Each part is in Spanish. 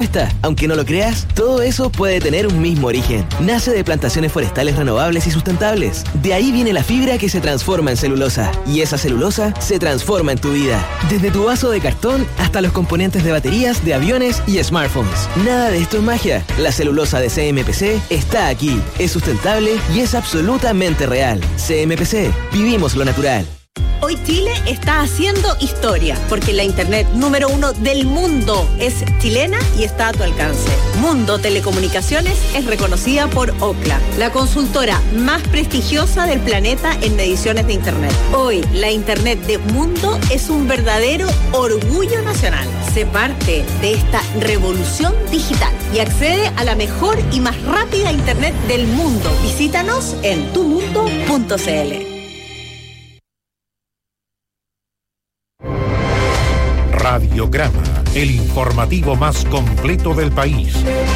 está. Aunque no lo creas, todo eso puede tener un mismo origen. Nace de plantaciones forestales renovables y sustentables. De ahí viene la fibra que se transforma en celulosa. Y esa celulosa se transforma en tu vida. Desde tu vaso de cartón hasta los componentes de baterías de aviones y smartphones. Nada de esto es magia. La celulosa de CMPC está aquí. Es sustentable y es absolutamente real. CMPC. Vivimos lo natural. Hoy Chile está haciendo historia, porque la internet número 1 del mundo es chilena y está a tu alcance. Mundo Telecomunicaciones es reconocida por Ookla, la consultora más prestigiosa del planeta en mediciones de internet. Hoy, la internet de Mundo es un verdadero orgullo nacional. Sé parte de esta revolución digital y accede a la mejor y más rápida internet del mundo. Visítanos en tumundo.cl. Radiograma, el informativo más completo del país.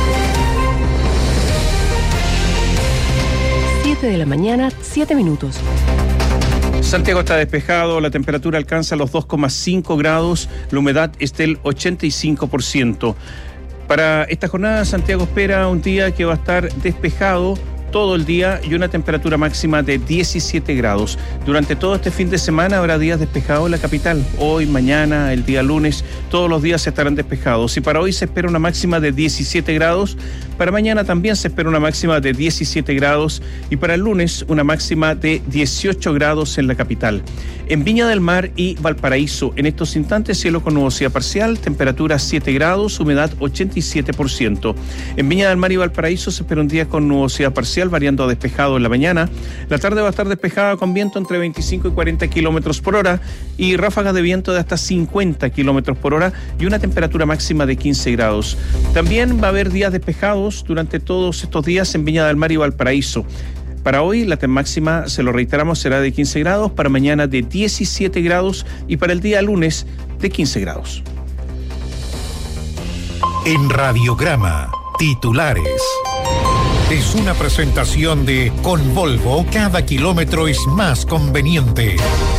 7 de la mañana, 7 minutos. Santiago está despejado, la temperatura alcanza los 2,5 grados, la humedad es del 85%. Para esta jornada, Santiago espera un día que va a estar despejado todo el día y una temperatura máxima de 17 grados. Durante todo este fin de semana habrá días despejados en la capital. Hoy, mañana, el día lunes, todos los días estarán despejados. Y para hoy se espera una máxima de 17 grados. Para mañana también se espera una máxima de 17 grados. Y para el lunes una máxima de 18 grados en la capital. En Viña del Mar y Valparaíso, en estos instantes cielo con nubosidad parcial, temperatura 7 grados, humedad 87%. En Viña del Mar y Valparaíso se espera un día con nubosidad parcial, variando a despejado en la mañana. La tarde va a estar despejada con viento entre 25 y 40 kilómetros por hora y ráfagas de viento de hasta 50 kilómetros por hora y una temperatura máxima de 15 grados. También va a haber días despejados durante todos estos días en Viña del Mar y Valparaíso. Para hoy la máxima, se lo reiteramos, será de 15 grados, para mañana de 17 grados y para el día lunes de 15 grados. En Radiograma, titulares. Es una presentación de Con Volvo, cada kilómetro es más conveniente.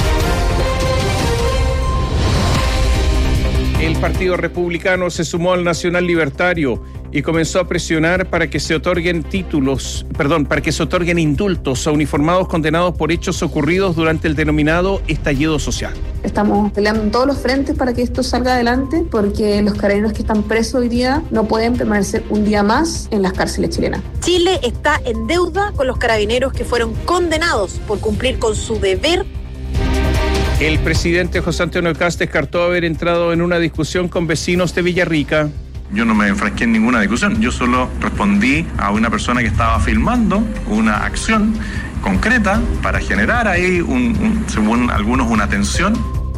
El Partido Republicano se sumó al Nacional Libertario y comenzó a presionar para que se otorguen indultos a uniformados condenados por hechos ocurridos durante el denominado estallido social. Estamos peleando en todos los frentes para que esto salga adelante, porque los carabineros que están presos hoy día no pueden permanecer un día más en las cárceles chilenas. Chile está en deuda con los carabineros que fueron condenados por cumplir con su deber. El presidente José Antonio Kast descartó haber entrado en una discusión con vecinos de Villarrica. Yo no me enfrasqué en ninguna discusión, yo solo respondí a una persona que estaba filmando una acción concreta para generar ahí, según algunos, una tensión.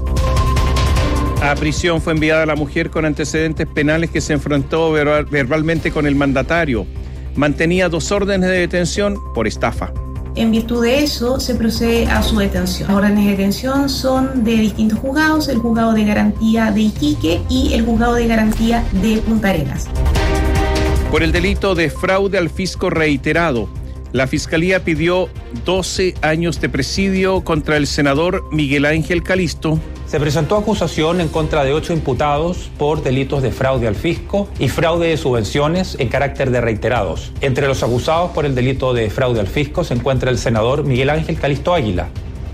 A prisión fue enviada la mujer con antecedentes penales que se enfrentó verbalmente con el mandatario. Mantenía 2 órdenes de detención por estafa. En virtud de eso, se procede a su detención. Las órdenes de detención son de distintos juzgados, el juzgado de garantía de Iquique y el juzgado de garantía de Punta Arenas. Por el delito de fraude al fisco reiterado, la Fiscalía pidió 12 años de presidio contra el senador Miguel Ángel Calisto. Se presentó acusación en contra de 8 imputados por delitos de fraude al fisco y fraude de subvenciones en carácter de reiterados. Entre los acusados por el delito de fraude al fisco se encuentra el senador Miguel Ángel Calisto Águila.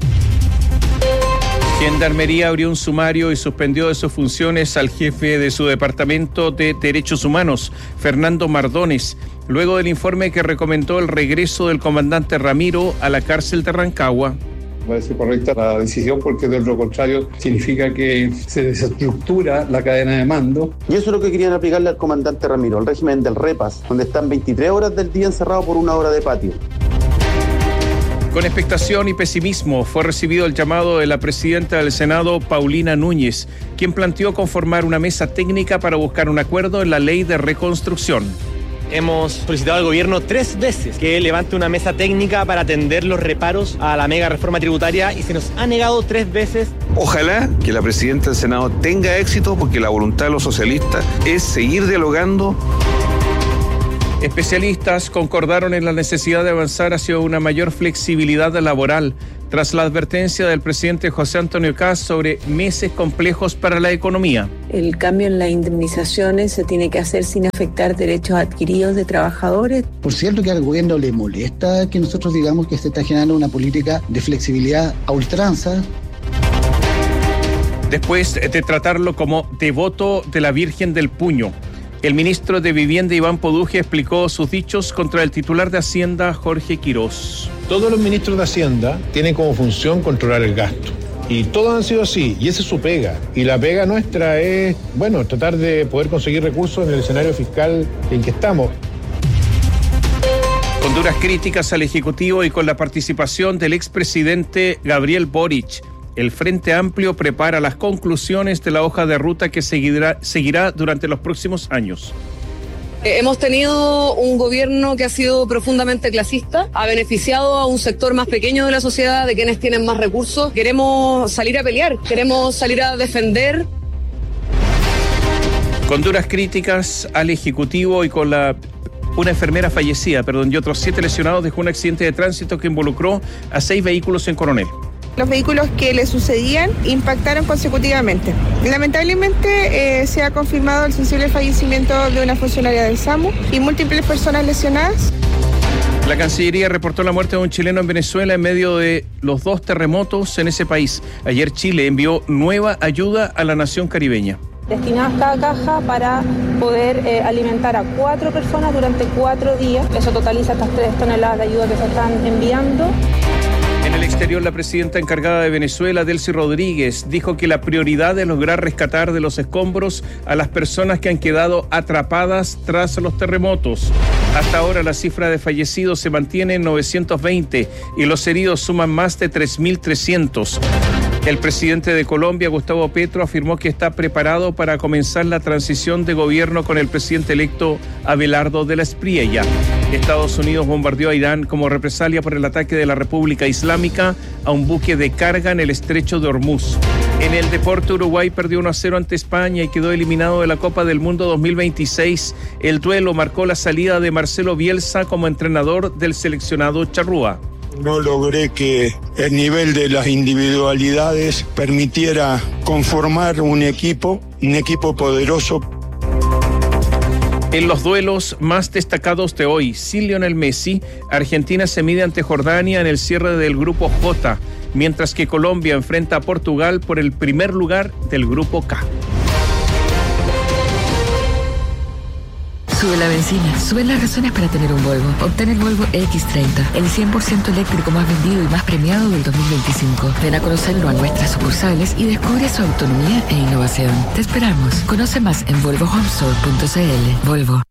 Gendarmería abrió un sumario y suspendió de sus funciones al jefe de su departamento de Derechos Humanos, Fernando Mardones, luego del informe que recomendó el regreso del comandante Ramiro a la cárcel de Rancagua. Me parece correcta la decisión porque de lo contrario significa que se desestructura la cadena de mando. Y eso es lo que querían aplicarle al comandante Ramiro, el régimen del repas, donde están 23 horas del día encerrados por 1 hora de patio. Con expectación y pesimismo fue recibido el llamado de la presidenta del Senado, Paulina Núñez, quien planteó conformar una mesa técnica para buscar un acuerdo en la ley de reconstrucción. Hemos solicitado al gobierno 3 veces que levante una mesa técnica para atender los reparos a la mega reforma tributaria y se nos ha negado 3 veces. Ojalá que la presidenta del Senado tenga éxito porque la voluntad de los socialistas es seguir dialogando. Especialistas concordaron en la necesidad de avanzar hacia una mayor flexibilidad laboral tras la advertencia del presidente José Antonio Kast sobre meses complejos para la economía. El cambio en las indemnizaciones se tiene que hacer sin afectar derechos adquiridos de trabajadores. Por cierto que al gobierno le molesta que nosotros digamos que se está generando una política de flexibilidad a ultranza. Después de tratarlo como devoto de la Virgen del Puño, el ministro de Vivienda, Iván Poduje, explicó sus dichos contra el titular de Hacienda, Jorge Quirós. Todos los ministros de Hacienda tienen como función controlar el gasto. Y todos han sido así, y esa es su pega. Y la pega nuestra es, tratar de poder conseguir recursos en el escenario fiscal en que estamos. Con duras críticas al Ejecutivo y con la participación del expresidente Gabriel Boric, el Frente Amplio prepara las conclusiones de la hoja de ruta que seguirá durante los próximos años. Hemos tenido un gobierno que ha sido profundamente clasista, ha beneficiado a un sector más pequeño de la sociedad, de quienes tienen más recursos. Queremos salir a pelear, queremos salir a defender. Con duras críticas al Ejecutivo y con una enfermera fallecida, y otros 7 lesionados, dejó un accidente de tránsito que involucró a 6 vehículos en Coronel. Los vehículos que le sucedían impactaron consecutivamente. Lamentablemente se ha confirmado el sensible fallecimiento de una funcionaria del SAMU y múltiples personas lesionadas. La Cancillería reportó la muerte de un chileno en Venezuela en medio de los 2 terremotos en ese país. Ayer Chile envió nueva ayuda a la nación caribeña. Destinadas cada caja para poder alimentar a 4 personas durante 4 días. Eso totaliza estas 3 toneladas de ayuda que se están enviando. En el exterior, la presidenta encargada de Venezuela, Delcy Rodríguez, dijo que la prioridad es lograr rescatar de los escombros a las personas que han quedado atrapadas tras los terremotos. Hasta ahora la cifra de fallecidos se mantiene en 920 y los heridos suman más de 3.300. El presidente de Colombia, Gustavo Petro, afirmó que está preparado para comenzar la transición de gobierno con el presidente electo Abelardo de la Espriella. Estados Unidos bombardeó a Irán como represalia por el ataque de la República Islámica a un buque de carga en el estrecho de Hormuz. En el deporte, Uruguay perdió 1-0 ante España y quedó eliminado de la Copa del Mundo 2026. El duelo marcó la salida de Marcelo Bielsa como entrenador del seleccionado charrúa. No logré que el nivel de las individualidades permitiera conformar un equipo poderoso. En los duelos más destacados de hoy, sin Lionel Messi, Argentina se mide ante Jordania en el cierre del Grupo J, mientras que Colombia enfrenta a Portugal por el primer lugar del Grupo K. Sube la benzina, suben las razones para tener un Volvo. Obtén el Volvo X30, el 100% eléctrico más vendido y más premiado del 2025. Ven a conocerlo a nuestras sucursales y descubre su autonomía e innovación. Te esperamos. Conoce más en volvohomestore.cl. Volvo.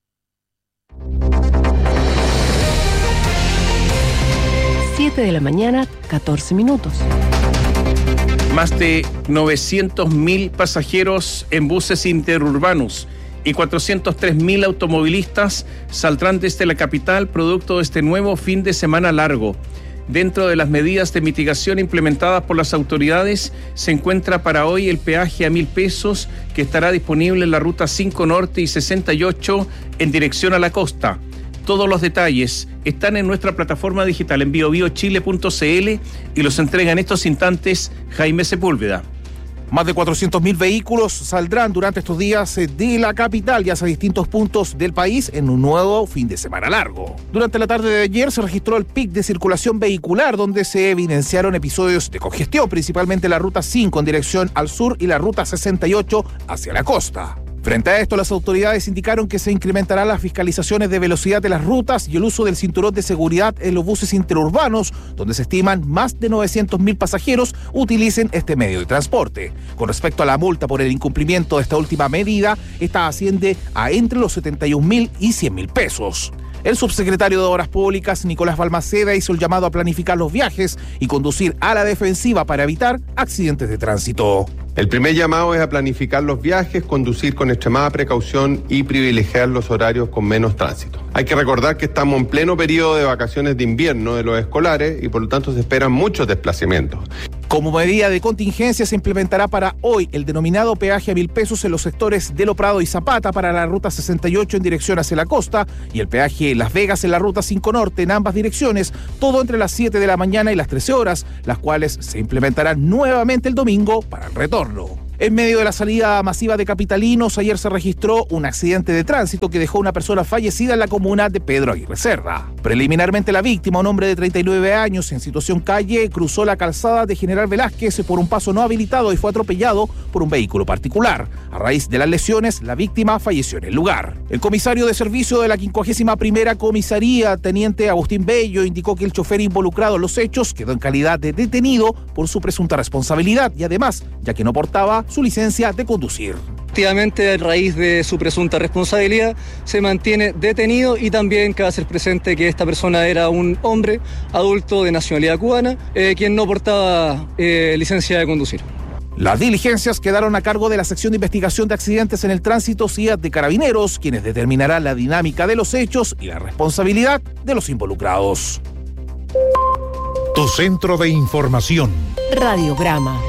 De la mañana, 14 minutos. Más de 900.000 pasajeros en buses interurbanos y 403.000 automovilistas saldrán desde la capital producto de este nuevo fin de semana largo. Dentro de las medidas de mitigación implementadas por las autoridades se encuentra para hoy el peaje a 1.000 pesos que estará disponible en la ruta 5 Norte y 68 en dirección a la costa. Todos los detalles están en nuestra plataforma digital en biobiochile.cl y los entrega en estos instantes Jaime Sepúlveda. Más de 400.000 vehículos saldrán durante estos días de la capital y hacia distintos puntos del país en un nuevo fin de semana largo. Durante la tarde de ayer se registró el pic de circulación vehicular, donde se evidenciaron episodios de congestión, principalmente la ruta 5 en dirección al sur y la ruta 68 hacia la costa. Frente a esto, las autoridades indicaron que se incrementarán las fiscalizaciones de velocidad de las rutas y el uso del cinturón de seguridad en los buses interurbanos, donde se estiman más de 900.000 pasajeros utilicen este medio de transporte. Con respecto a la multa por el incumplimiento de esta última medida, esta asciende a entre los 71.000 y 100.000 pesos. El subsecretario de Obras Públicas, Nicolás Balmaceda, hizo el llamado a planificar los viajes y conducir a la defensiva para evitar accidentes de tránsito. El primer llamado es a planificar los viajes, conducir con extremada precaución y privilegiar los horarios con menos tránsito. Hay que recordar que estamos en pleno periodo de vacaciones de invierno de los escolares y por lo tanto se esperan muchos desplazamientos. Como medida de contingencia se implementará para hoy el denominado peaje a 1.000 pesos en los sectores de Lo Prado y Zapata para la ruta 68 en dirección hacia la costa y el peaje Las Vegas en la ruta 5 Norte en ambas direcciones, todo entre las 7 de la mañana y las 13 horas, las cuales se implementarán nuevamente el domingo para el retorno. En medio de la salida masiva de capitalinos, ayer se registró un accidente de tránsito que dejó una persona fallecida en la comuna de Pedro Aguirre Cerda. Preliminarmente, la víctima, un hombre de 39 años en situación calle, cruzó la calzada de General Velázquez por un paso no habilitado y fue atropellado por un vehículo particular. A raíz de las lesiones, la víctima falleció en el lugar. El comisario de servicio de la 51ª Comisaría, teniente Agustín Bello, indicó que el chofer involucrado en los hechos quedó en calidad de detenido por su presunta responsabilidad y además, ya que no portaba su licencia de conducir. Efectivamente, a raíz de su presunta responsabilidad, se mantiene detenido y también cabe hacer presente que esta persona era un hombre adulto de nacionalidad cubana, quien no portaba licencia de conducir. Las diligencias quedaron a cargo de la sección de investigación de accidentes en el tránsito CIAT de Carabineros, quienes determinarán la dinámica de los hechos y la responsabilidad de los involucrados. Tu centro de información. Radiograma.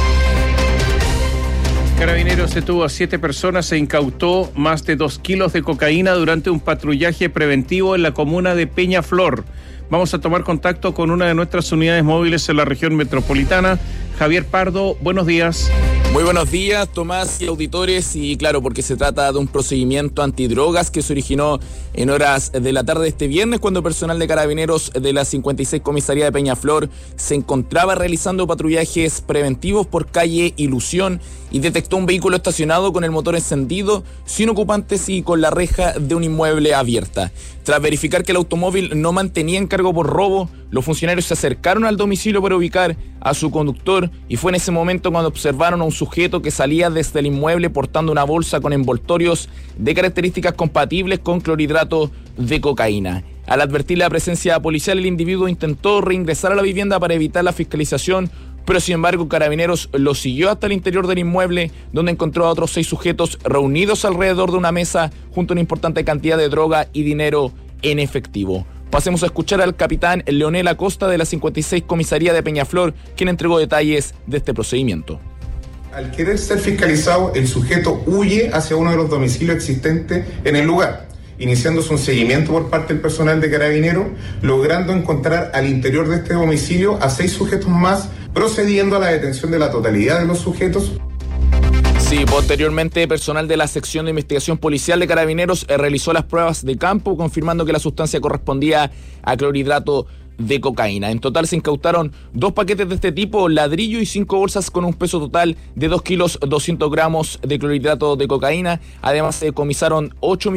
Carabineros detuvo a 7 personas e incautó más de 2 kilos de cocaína durante un patrullaje preventivo en la comuna de Peñaflor. Vamos a tomar contacto con una de nuestras unidades móviles en la región metropolitana. Javier Pardo, buenos días. Muy buenos días, Tomás y auditores, y claro, porque se trata de un procedimiento antidrogas que se originó en horas de la tarde de este viernes cuando personal de Carabineros de la 56 Comisaría de Peñaflor se encontraba realizando patrullajes preventivos por calle Ilusión y detectó un vehículo estacionado con el motor encendido, sin ocupantes y con la reja de un inmueble abierta. Tras verificar que el automóvil no mantenía encargo por robo, los funcionarios se acercaron al domicilio para ubicar a su conductor y fue en ese momento cuando observaron a un sujeto que salía desde el inmueble portando una bolsa con envoltorios de características compatibles con clorhidrato de cocaína. Al advertir la presencia policial, el individuo intentó reingresar a la vivienda para evitar la fiscalización, pero sin embargo Carabineros lo siguió hasta el interior del inmueble, donde encontró a otros 6 sujetos reunidos alrededor de una mesa junto a una importante cantidad de droga y dinero en efectivo. Pasemos a escuchar al capitán Leonel Acosta de la 56 Comisaría de Peñaflor, quien entregó detalles de este procedimiento. Al querer ser fiscalizado, el sujeto huye hacia uno de los domicilios existentes en el lugar, iniciándose un seguimiento por parte del personal de Carabineros, logrando encontrar al interior de este domicilio a 6 sujetos más, procediendo a la detención de la totalidad de los sujetos. Sí, posteriormente, personal de la sección de investigación policial de Carabineros realizó las pruebas de campo, confirmando que la sustancia correspondía a clorhidrato de cocaína. En total se incautaron 2 paquetes de este tipo, ladrillo y 5 bolsas con un peso total de 2 kilos 200 gramos de clorhidrato de cocaína. Además se decomisaron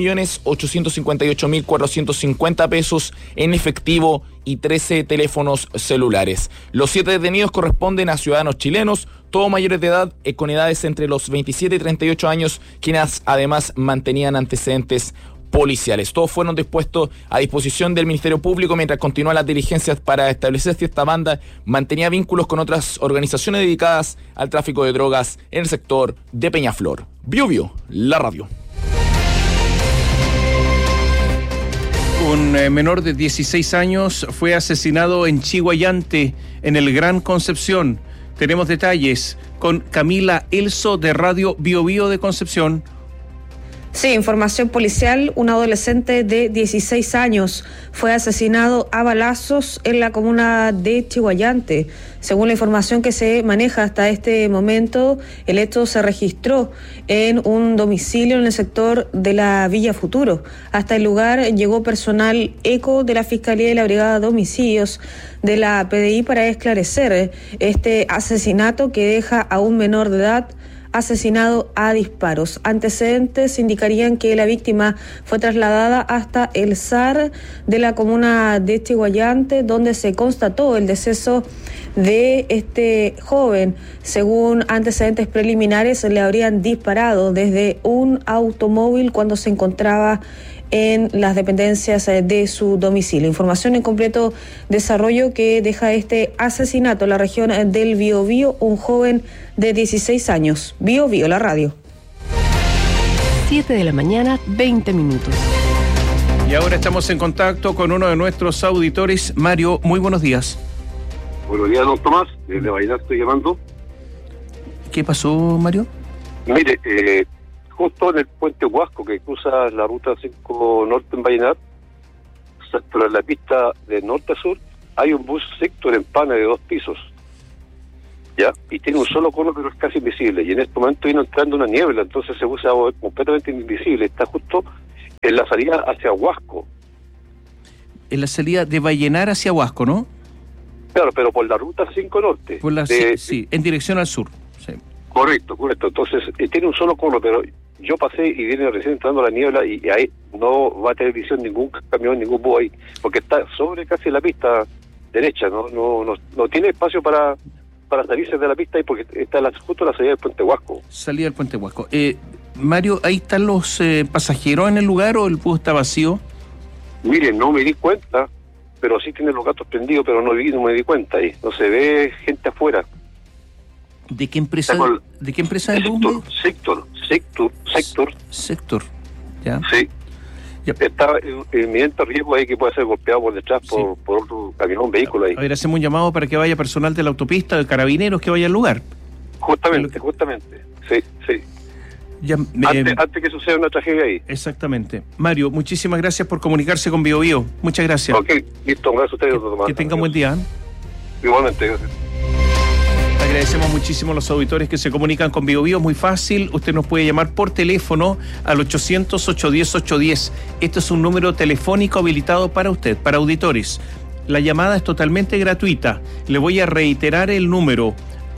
8.858.450 pesos en efectivo y 13 teléfonos celulares. Los 7 detenidos corresponden a ciudadanos chilenos, todos mayores de edad, con edades entre los 27 y 38 años, quienes además mantenían antecedentes policiales. Todos fueron dispuestos a disposición del Ministerio Público mientras continúan las diligencias para establecer si esta banda mantenía vínculos con otras organizaciones dedicadas al tráfico de drogas en el sector de Peñaflor. Biobío, la radio. Un menor de 16 años fue asesinado en Chiguayante, en el Gran Concepción. Tenemos detalles con Camila Elso de Radio Biobío de Concepción. Sí, información policial, un adolescente de 16 años fue asesinado a balazos en la comuna de Chiguayante. Según la información que se maneja hasta este momento, el hecho se registró en un domicilio en el sector de la Villa Futuro. Hasta el lugar llegó personal ECO de la Fiscalía y la Brigada de Homicidios de la PDI para esclarecer este asesinato que deja a un menor de edad asesinado a disparos. Antecedentes indicarían que la víctima fue trasladada hasta el SAR de la comuna de Chiguayante, donde se constató el deceso de este joven. Según antecedentes preliminares, le habrían disparado desde un automóvil cuando se encontraba en las dependencias de su domicilio. Información en completo desarrollo que deja este asesinato en la región del Biobío, un joven de 16 años. Biobío, la radio. 7 de la mañana, 20 minutos. Y ahora estamos en contacto con uno de nuestros auditores. Mario, muy buenos días. Buenos días, don Tomás. Desde Vallenar estoy llamando. ¿Qué pasó, Mario? Mire, justo en el puente Huasco que cruza la ruta 5 norte en Vallenar, pero en la pista de norte a sur, hay un bus sector en pana de 2 pisos. ¿Ya? Y tiene un solo cono, pero es casi invisible. Y en este momento viene entrando una niebla, entonces ese bus se va completamente invisible. Está justo en la salida hacia Huasco. En la salida de Vallenar hacia Huasco, ¿no? Claro, pero por la ruta 5 norte. Por la, sí, en dirección al sur. Sí. Correcto. Entonces, tiene un solo cono, pero yo pasé y viene recién entrando la niebla y ahí no va a tener visión ningún camión, ningún bus ahí, porque está sobre casi la pista derecha, no tiene espacio para salirse de la pista ahí porque está justo la salida del puente Huasco. Salida del puente Huasco. Mario, ¿ahí están los pasajeros en el lugar o el bus está vacío? Mire, no me di cuenta, pero sí tiene los gatos prendidos, pero no me di cuenta ahí. No se ve gente afuera. ¿De qué empresa? ¿De qué empresa es el bus? Sector. ¿Ya? Sí. Ya. Está en inminente riesgo ahí que puede ser golpeado por detrás por otro camión, vehículo ahí. A ver, hacemos un llamado para que vaya personal de la autopista, de carabineros, que vaya al lugar. Justamente. Sí. Ya, antes que suceda una tragedia ahí. Exactamente. Mario, muchísimas gracias por comunicarse con BioBio. Muchas gracias. Ok, listo, gracias a ustedes, doctor Tomás. Que tengan buen día. Igualmente, gracias. Agradecemos muchísimo a los auditores que se comunican con BioBio. Es muy fácil, usted nos puede llamar por teléfono al 800-810-810. Este es un número telefónico habilitado para usted, para auditores. La llamada es totalmente gratuita. Le voy a reiterar el número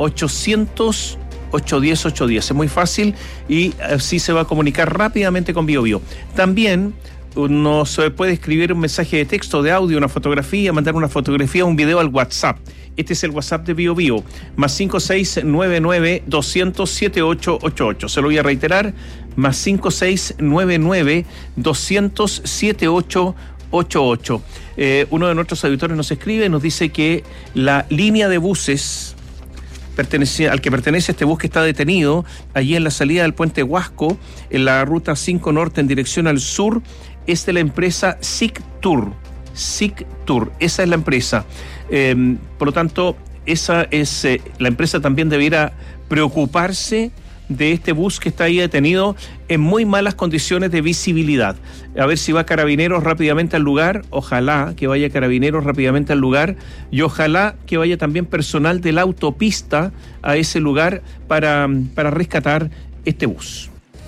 800-810-810. Es muy fácil y así se va a comunicar rápidamente con BioBio. También nos puede escribir un mensaje de texto, de audio, una fotografía, mandar una fotografía, un video al WhatsApp. Este es el WhatsApp de BioBio, más 5699-200-7888. Se lo voy a reiterar, más 5699-200-7888. Uno de nuestros auditores nos escribe, nos dice que la línea de buses al que pertenece este bus que está detenido, allí en la salida del puente Huasco, en la ruta 5 norte en dirección al sur, es de la empresa SICTUR. Esa es la empresa. Por lo tanto, esa es la empresa también debiera preocuparse de este bus que está ahí detenido en muy malas condiciones de visibilidad. A ver si va Carabineros rápidamente al lugar, ojalá que vaya Carabineros rápidamente al lugar y ojalá que vaya también personal de la autopista a ese lugar para rescatar este bus.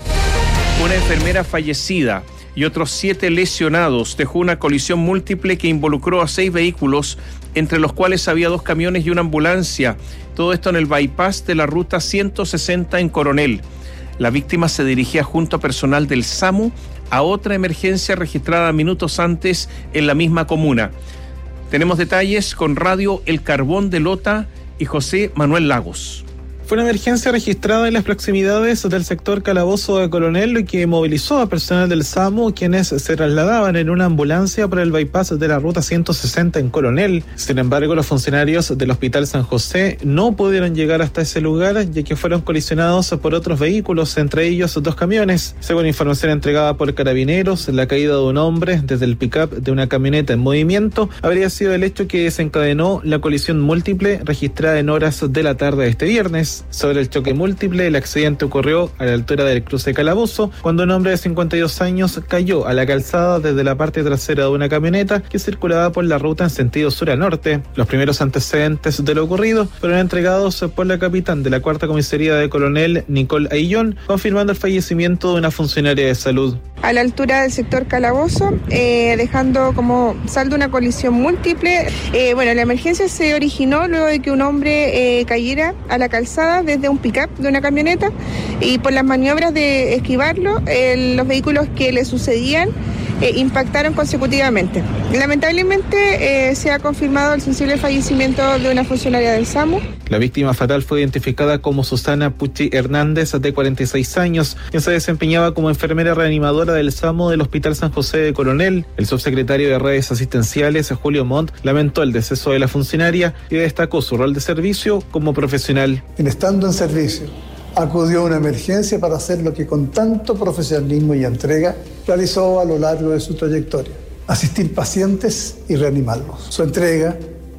Una enfermera fallecida y otros 7 lesionados dejó una colisión múltiple que involucró a 6 vehículos, entre los cuales había 2 camiones y una ambulancia. Todo esto en el bypass de la ruta 160 en Coronel. La víctima se dirigía junto a personal del SAMU a otra emergencia registrada minutos antes en la misma comuna. Tenemos detalles con Radio El Carbón de Lota y José Manuel Lagos. Fue una emergencia registrada en las proximidades del sector Calabozo de Coronel que movilizó a personal del SAMU, quienes se trasladaban en una ambulancia por el bypass de la ruta 160 en Coronel. Sin embargo, los funcionarios del Hospital San José no pudieron llegar hasta ese lugar, ya que fueron colisionados por otros vehículos, entre ellos 2 camiones. Según información entregada por Carabineros, la caída de un hombre desde el pick-up de una camioneta en movimiento habría sido el hecho que desencadenó la colisión múltiple registrada en horas de la tarde de este viernes. Sobre el choque múltiple, el accidente ocurrió a la altura del cruce Calabozo, cuando un hombre de 52 años cayó a la calzada desde la parte trasera de una camioneta que circulaba por la ruta en sentido sur a norte. Los primeros antecedentes de lo ocurrido fueron entregados por la capitán de la 4ª Comisaría de Coronel, Nicole Aillón, confirmando el fallecimiento de una funcionaria de salud. A la altura del sector Calabozo, dejando como saldo una colisión múltiple. La emergencia se originó luego de que un hombre cayera a la calzada desde un pick-up de una camioneta y por las maniobras de esquivarlo, los vehículos que le sucedían impactaron consecutivamente. Lamentablemente se ha confirmado el sensible fallecimiento de una funcionaria del SAMU. La víctima fatal fue identificada como Susana Pucci Hernández, de 46 años, quien se desempeñaba como enfermera reanimadora del SAMU del Hospital San José de Coronel. El subsecretario de Redes Asistenciales, Julio Montt, lamentó el deceso de la funcionaria y destacó su rol de servicio como profesional. Estando en servicio, acudió a una emergencia para hacer lo que con tanto profesionalismo y entrega realizó a lo largo de su trayectoria: asistir pacientes y reanimarlos. Su entrega,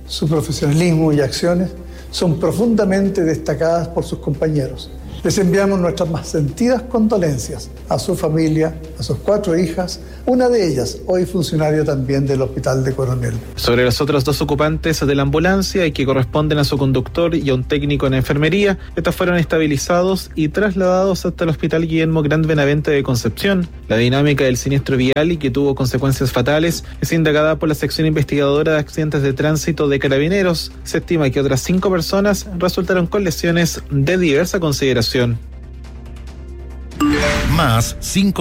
Su profesionalismo y acciones son profundamente destacadas por sus compañeros. Les enviamos nuestras más sentidas condolencias a su familia, a sus 4 hijas, una de ellas hoy funcionaria también del Hospital de Coronel. Sobre los otros 2 ocupantes de la ambulancia y que corresponden a su conductor y a un técnico en enfermería, estos fueron estabilizados y trasladados hasta el Hospital Guillermo Grant Benavente de Concepción. La dinámica del siniestro vial y que tuvo consecuencias fatales es indagada por la sección investigadora de accidentes de tránsito de Carabineros. Se estima que otras 5 personas resultaron con lesiones de diversa consideración. Más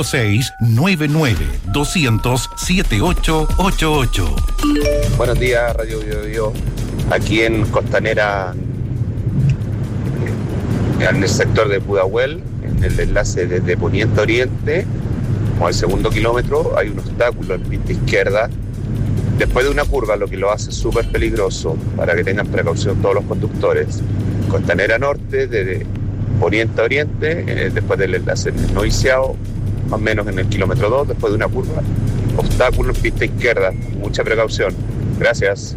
5699-200-7888. Buenos días, Radio Biobío. Aquí en Costanera, en el sector de Pudahuel, en el enlace desde Poniente a Oriente, como al segundo kilómetro, hay un obstáculo en pista izquierda después de una curva, lo que lo hace súper peligroso, para que tengan precaución todos los conductores. Costanera Norte, desde Poniente a Oriente, después del enlace en Noviciado, más o menos en el kilómetro 2, después de una curva, obstáculo en pista izquierda, mucha precaución. Gracias.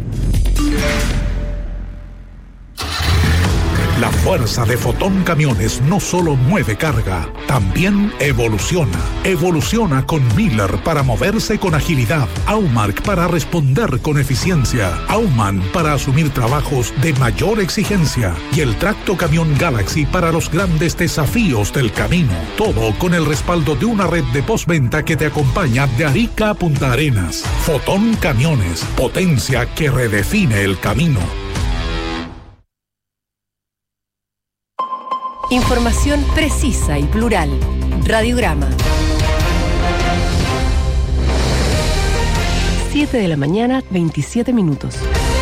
La fuerza de Fotón Camiones no solo mueve carga, también evoluciona. Evoluciona con Miller para moverse con agilidad, Aumark para responder con eficiencia, Aumann para asumir trabajos de mayor exigencia y el Tracto Camión Galaxy para los grandes desafíos del camino. Todo con el respaldo de una red de postventa que te acompaña de Arica a Punta Arenas. Fotón Camiones, potencia que redefine el camino. Información precisa y plural. Radiograma. 7 de la mañana, 27 minutos.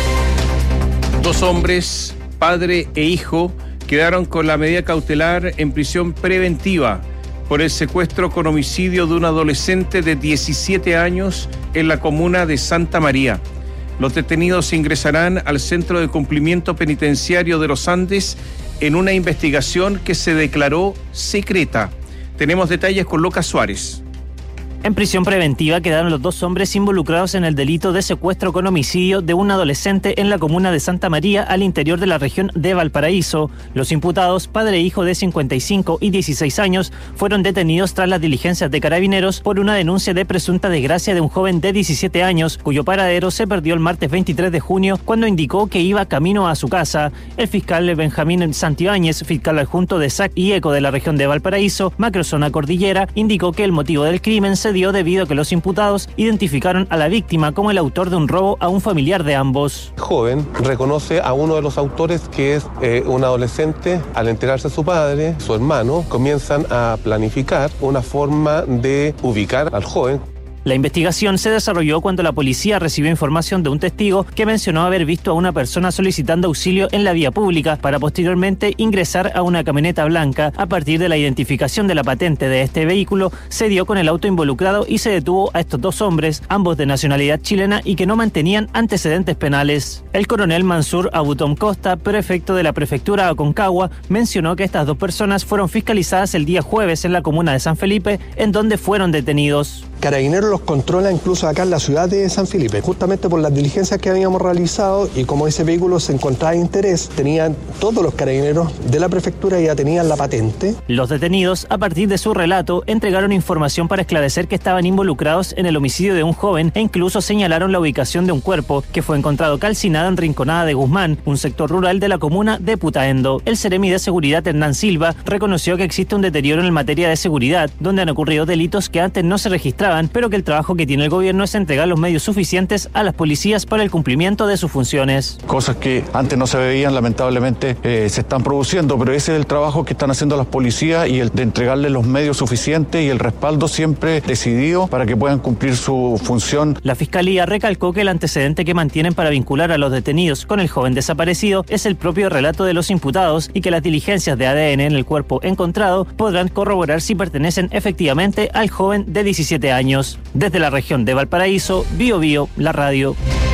2 hombres, padre e hijo, quedaron con la medida cautelar en prisión preventiva por el secuestro con homicidio de un adolescente de 17 años en la comuna de Santa María. Los detenidos ingresarán al Centro de Cumplimiento Penitenciario de los Andes en una investigación que se declaró secreta. Tenemos detalles con Lucas Suárez. En prisión preventiva quedaron los 2 hombres involucrados en el delito de secuestro con homicidio de un adolescente en la comuna de Santa María, al interior de la región de Valparaíso. Los imputados, padre e hijo de 55 y 16 años, fueron detenidos tras las diligencias de Carabineros por una denuncia de presunta desgracia de un joven de 17 años, cuyo paradero se perdió el martes 23 de junio cuando indicó que iba camino a su casa. El fiscal Benjamín Santibáñez, fiscal adjunto de SAC y ECO de la región de Valparaíso, macrozona cordillera, indicó que el motivo del crimen se dio debido a que los imputados identificaron a la víctima como el autor de un robo a un familiar de ambos. El joven reconoce a uno de los autores, que es un adolescente. Al enterarse su padre, su hermano, comienzan a planificar una forma de ubicar al joven. La investigación se desarrolló cuando la policía recibió información de un testigo que mencionó haber visto a una persona solicitando auxilio en la vía pública para posteriormente ingresar a una camioneta blanca. A partir de la identificación de la patente de este vehículo, se dio con el auto involucrado y se detuvo a estos 2 hombres, ambos de nacionalidad chilena y que no mantenían antecedentes penales. El coronel Mansur Abutom Costa, prefecto de la prefectura Aconcagua, mencionó que estas 2 personas fueron fiscalizadas el día jueves en la comuna de San Felipe, en donde fueron detenidos. Carabineros los controla incluso acá en la ciudad de San Felipe, justamente por las diligencias que habíamos realizado, y como ese vehículo se encontraba de interés, tenían todos los carabineros de la prefectura, ya tenían la patente. Los detenidos, a partir de su relato, entregaron información para esclarecer que estaban involucrados en el homicidio de un joven e incluso señalaron la ubicación de un cuerpo que fue encontrado calcinado en Rinconada de Guzmán, un sector rural de la comuna de Putaendo. El seremi de seguridad Hernán Silva reconoció que existe un deterioro en materia de seguridad, donde han ocurrido delitos que antes no se registraban, pero que el trabajo que tiene el gobierno es entregar los medios suficientes a las policías para el cumplimiento de sus funciones. Cosas que antes no se veían, lamentablemente se están produciendo, pero ese es el trabajo que están haciendo las policías, y el de entregarles los medios suficientes y el respaldo siempre decidido para que puedan cumplir su función. La Fiscalía recalcó que el antecedente que mantienen para vincular a los detenidos con el joven desaparecido es el propio relato de los imputados y que las diligencias de ADN en el cuerpo encontrado podrán corroborar si pertenecen efectivamente al joven de 17 años. Desde la región de Valparaíso, Biobío, la radio.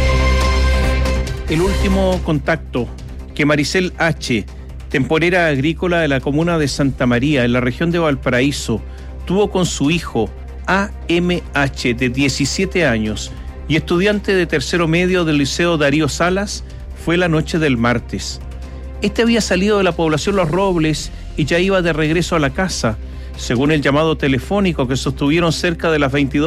El último contacto que Maricel H., temporera agrícola de la comuna de Santa María, en la región de Valparaíso, tuvo con su hijo AMH, de 17 años y estudiante de tercero medio del Liceo Darío Salas, fue la noche del martes. Este había salido de la población Los Robles y ya iba de regreso a la casa, según el llamado telefónico que sostuvieron cerca de las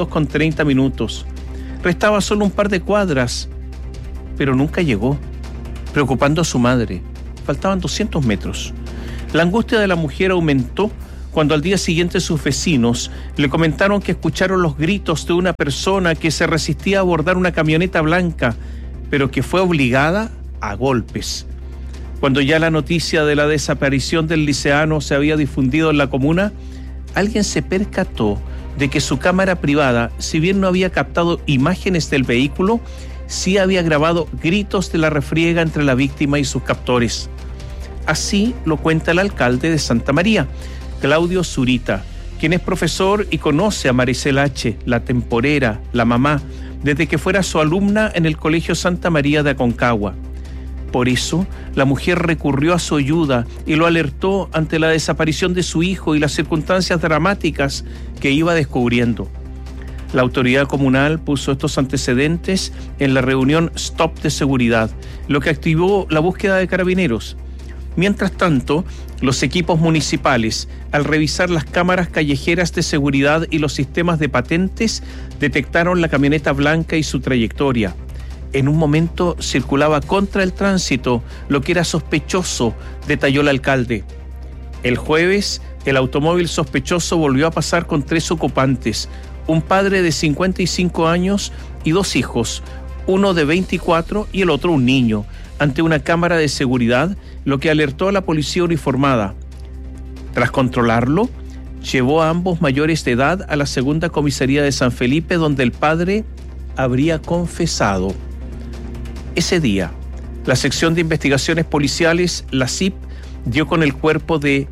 22:30. Restaba solo un par de cuadras, pero nunca llegó, preocupando a su madre. Faltaban 200 metros. La angustia de la mujer aumentó cuando al día siguiente sus vecinos le comentaron que escucharon los gritos de una persona que se resistía a abordar una camioneta blanca, pero que fue obligada a golpes. Cuando ya la noticia de la desaparición del liceano se había difundido en la comuna, alguien se percató de que su cámara privada, si bien no había captado imágenes del vehículo, sí había grabado gritos de la refriega entre la víctima y sus captores. Así lo cuenta el alcalde de Santa María, Claudio Zurita, quien es profesor y conoce a Maricel H., la temporera, la mamá, desde que fuera su alumna en el Colegio Santa María de Aconcagua. Por eso, la mujer recurrió a su ayuda y lo alertó ante la desaparición de su hijo y las circunstancias dramáticas que iba descubriendo. La autoridad comunal puso estos antecedentes en la reunión Stop de Seguridad, lo que activó la búsqueda de carabineros. Mientras tanto, los equipos municipales, al revisar las cámaras callejeras de seguridad y los sistemas de patentes, detectaron la camioneta blanca y su trayectoria. En un momento circulaba contra el tránsito, lo que era sospechoso, detalló el alcalde. El jueves, el automóvil sospechoso volvió a pasar con 3 ocupantes, un padre de 55 años y 2 hijos, uno de 24 y el otro un niño, ante una cámara de seguridad, lo que alertó a la policía uniformada. Tras controlarlo, llevó a ambos mayores de edad a la segunda comisaría de San Felipe, donde el padre habría confesado. Ese día, la sección de investigaciones policiales, la CIP, dio con el cuerpo de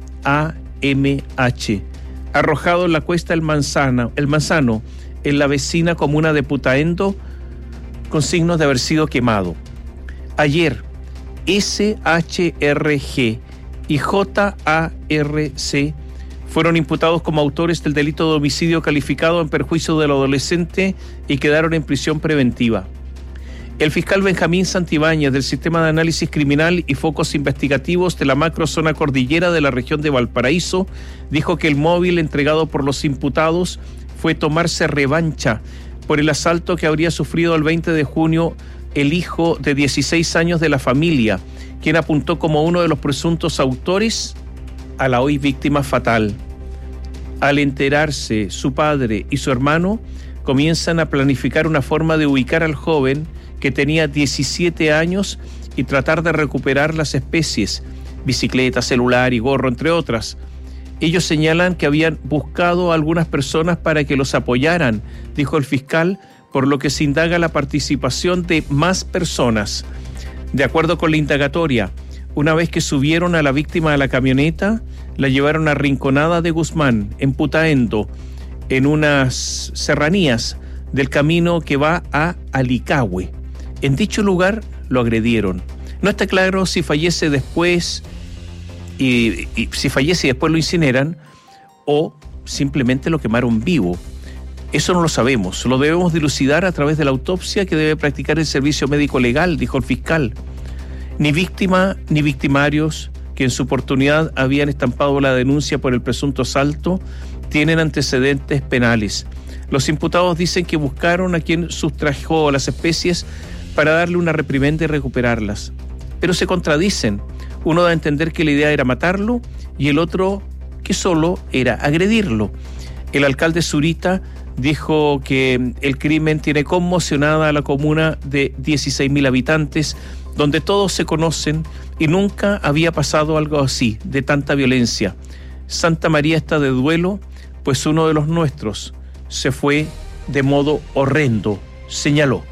AMH, arrojado en la cuesta El Manzano, en la vecina comuna de Putaendo, con signos de haber sido quemado. Ayer, SHRG y JARC fueron imputados como autores del delito de homicidio calificado en perjuicio del adolescente y quedaron en prisión preventiva. El fiscal Benjamín Santibáñez, del Sistema de Análisis Criminal y Focos Investigativos de la macrozona cordillera de la región de Valparaíso, dijo que el móvil entregado por los imputados fue tomarse revancha por el asalto que habría sufrido el 20 de junio el hijo de 16 años de la familia, quien apuntó como uno de los presuntos autores a la hoy víctima fatal. Al enterarse, su padre y su hermano comienzan a planificar una forma de ubicar al joven que tenía 17 años y tratar de recuperar las especies, bicicleta, celular y gorro, entre otras. Ellos señalan que habían buscado a algunas personas para que los apoyaran, dijo el fiscal, por lo que se indaga la participación de más personas. De acuerdo con la indagatoria, una vez que subieron a la víctima a la camioneta, la llevaron a Rinconada de Guzmán, en Putaendo, en unas serranías del camino que va a Alicahue. En dicho lugar lo agredieron. No está claro si fallece después y si fallece y después lo incineran o simplemente lo quemaron vivo. Eso no lo sabemos, lo debemos dilucidar a través de la autopsia que debe practicar el servicio médico legal, dijo el fiscal. Ni víctima ni victimarios que en su oportunidad habían estampado la denuncia por el presunto asalto tienen antecedentes penales. Los imputados dicen que buscaron a quien sustrajo las especies para darle una reprimenda y recuperarlas. Pero se contradicen. Uno da a entender que la idea era matarlo y el otro que solo era agredirlo. El alcalde Zurita dijo que el crimen tiene conmocionada a la comuna de 16.000 habitantes, donde todos se conocen y nunca había pasado algo así, de tanta violencia. Santa María está de duelo, pues uno de los nuestros se fue de modo horrendo, señaló.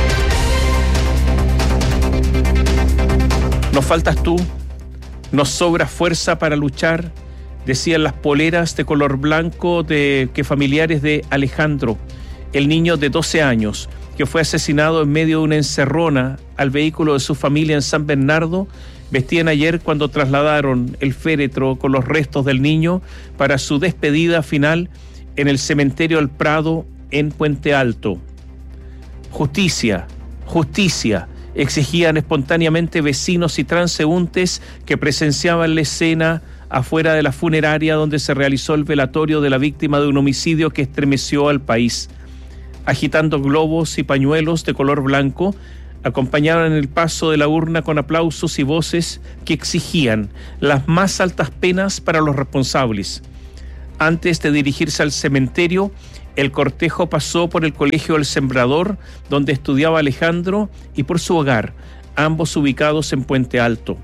Nos faltas tú, nos sobra fuerza para luchar, decían las poleras de color blanco que familiares de Alejandro, el niño de 12 años, que fue asesinado en medio de una encerrona al vehículo de su familia en San Bernardo, vestían ayer cuando trasladaron el féretro con los restos del niño para su despedida final en el cementerio El Prado en Puente Alto. Justicia, justicia, exigían espontáneamente vecinos y transeúntes que presenciaban la escena afuera de la funeraria donde se realizó el velatorio de la víctima de un homicidio que estremeció al país. Agitando globos y pañuelos de color blanco, acompañaron el paso de la urna con aplausos y voces que exigían las más altas penas para los responsables. Antes de dirigirse al cementerio, el cortejo pasó por el Colegio El Sembrador, donde estudiaba Alejandro, y por su hogar, ambos ubicados en Puente Alto.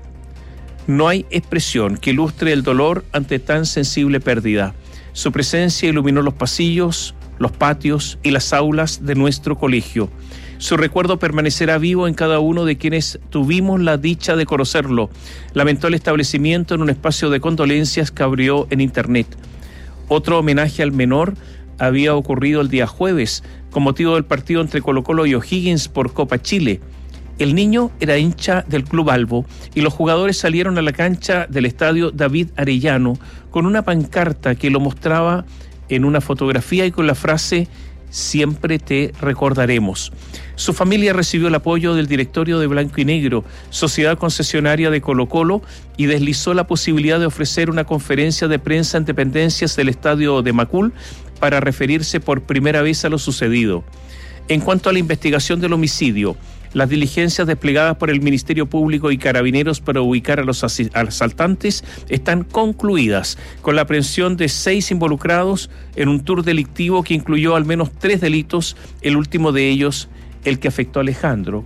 No hay expresión que ilustre el dolor ante tan sensible pérdida. Su presencia iluminó los pasillos, los patios y las aulas de nuestro colegio. Su recuerdo permanecerá vivo en cada uno de quienes tuvimos la dicha de conocerlo. Lamentó el establecimiento en un espacio de condolencias que abrió en internet. Otro homenaje al menor había ocurrido el día jueves, con motivo del partido entre Colo-Colo y O'Higgins por Copa Chile. El niño era hincha del Club Albo y los jugadores salieron a la cancha del estadio David Arellano con una pancarta que lo mostraba en una fotografía y con la frase «Siempre te recordaremos». Su familia recibió el apoyo del directorio de Blanco y Negro, sociedad concesionaria de Colo-Colo, y deslizó la posibilidad de ofrecer una conferencia de prensa en dependencias del estadio de Macul para referirse por primera vez a lo sucedido. En cuanto a la investigación del homicidio, las diligencias desplegadas por el Ministerio Público y Carabineros para ubicar a los asaltantes están concluidas, con la aprehensión de 6 involucrados en un tour delictivo que incluyó al menos 3 delitos, el último de ellos el que afectó a Alejandro,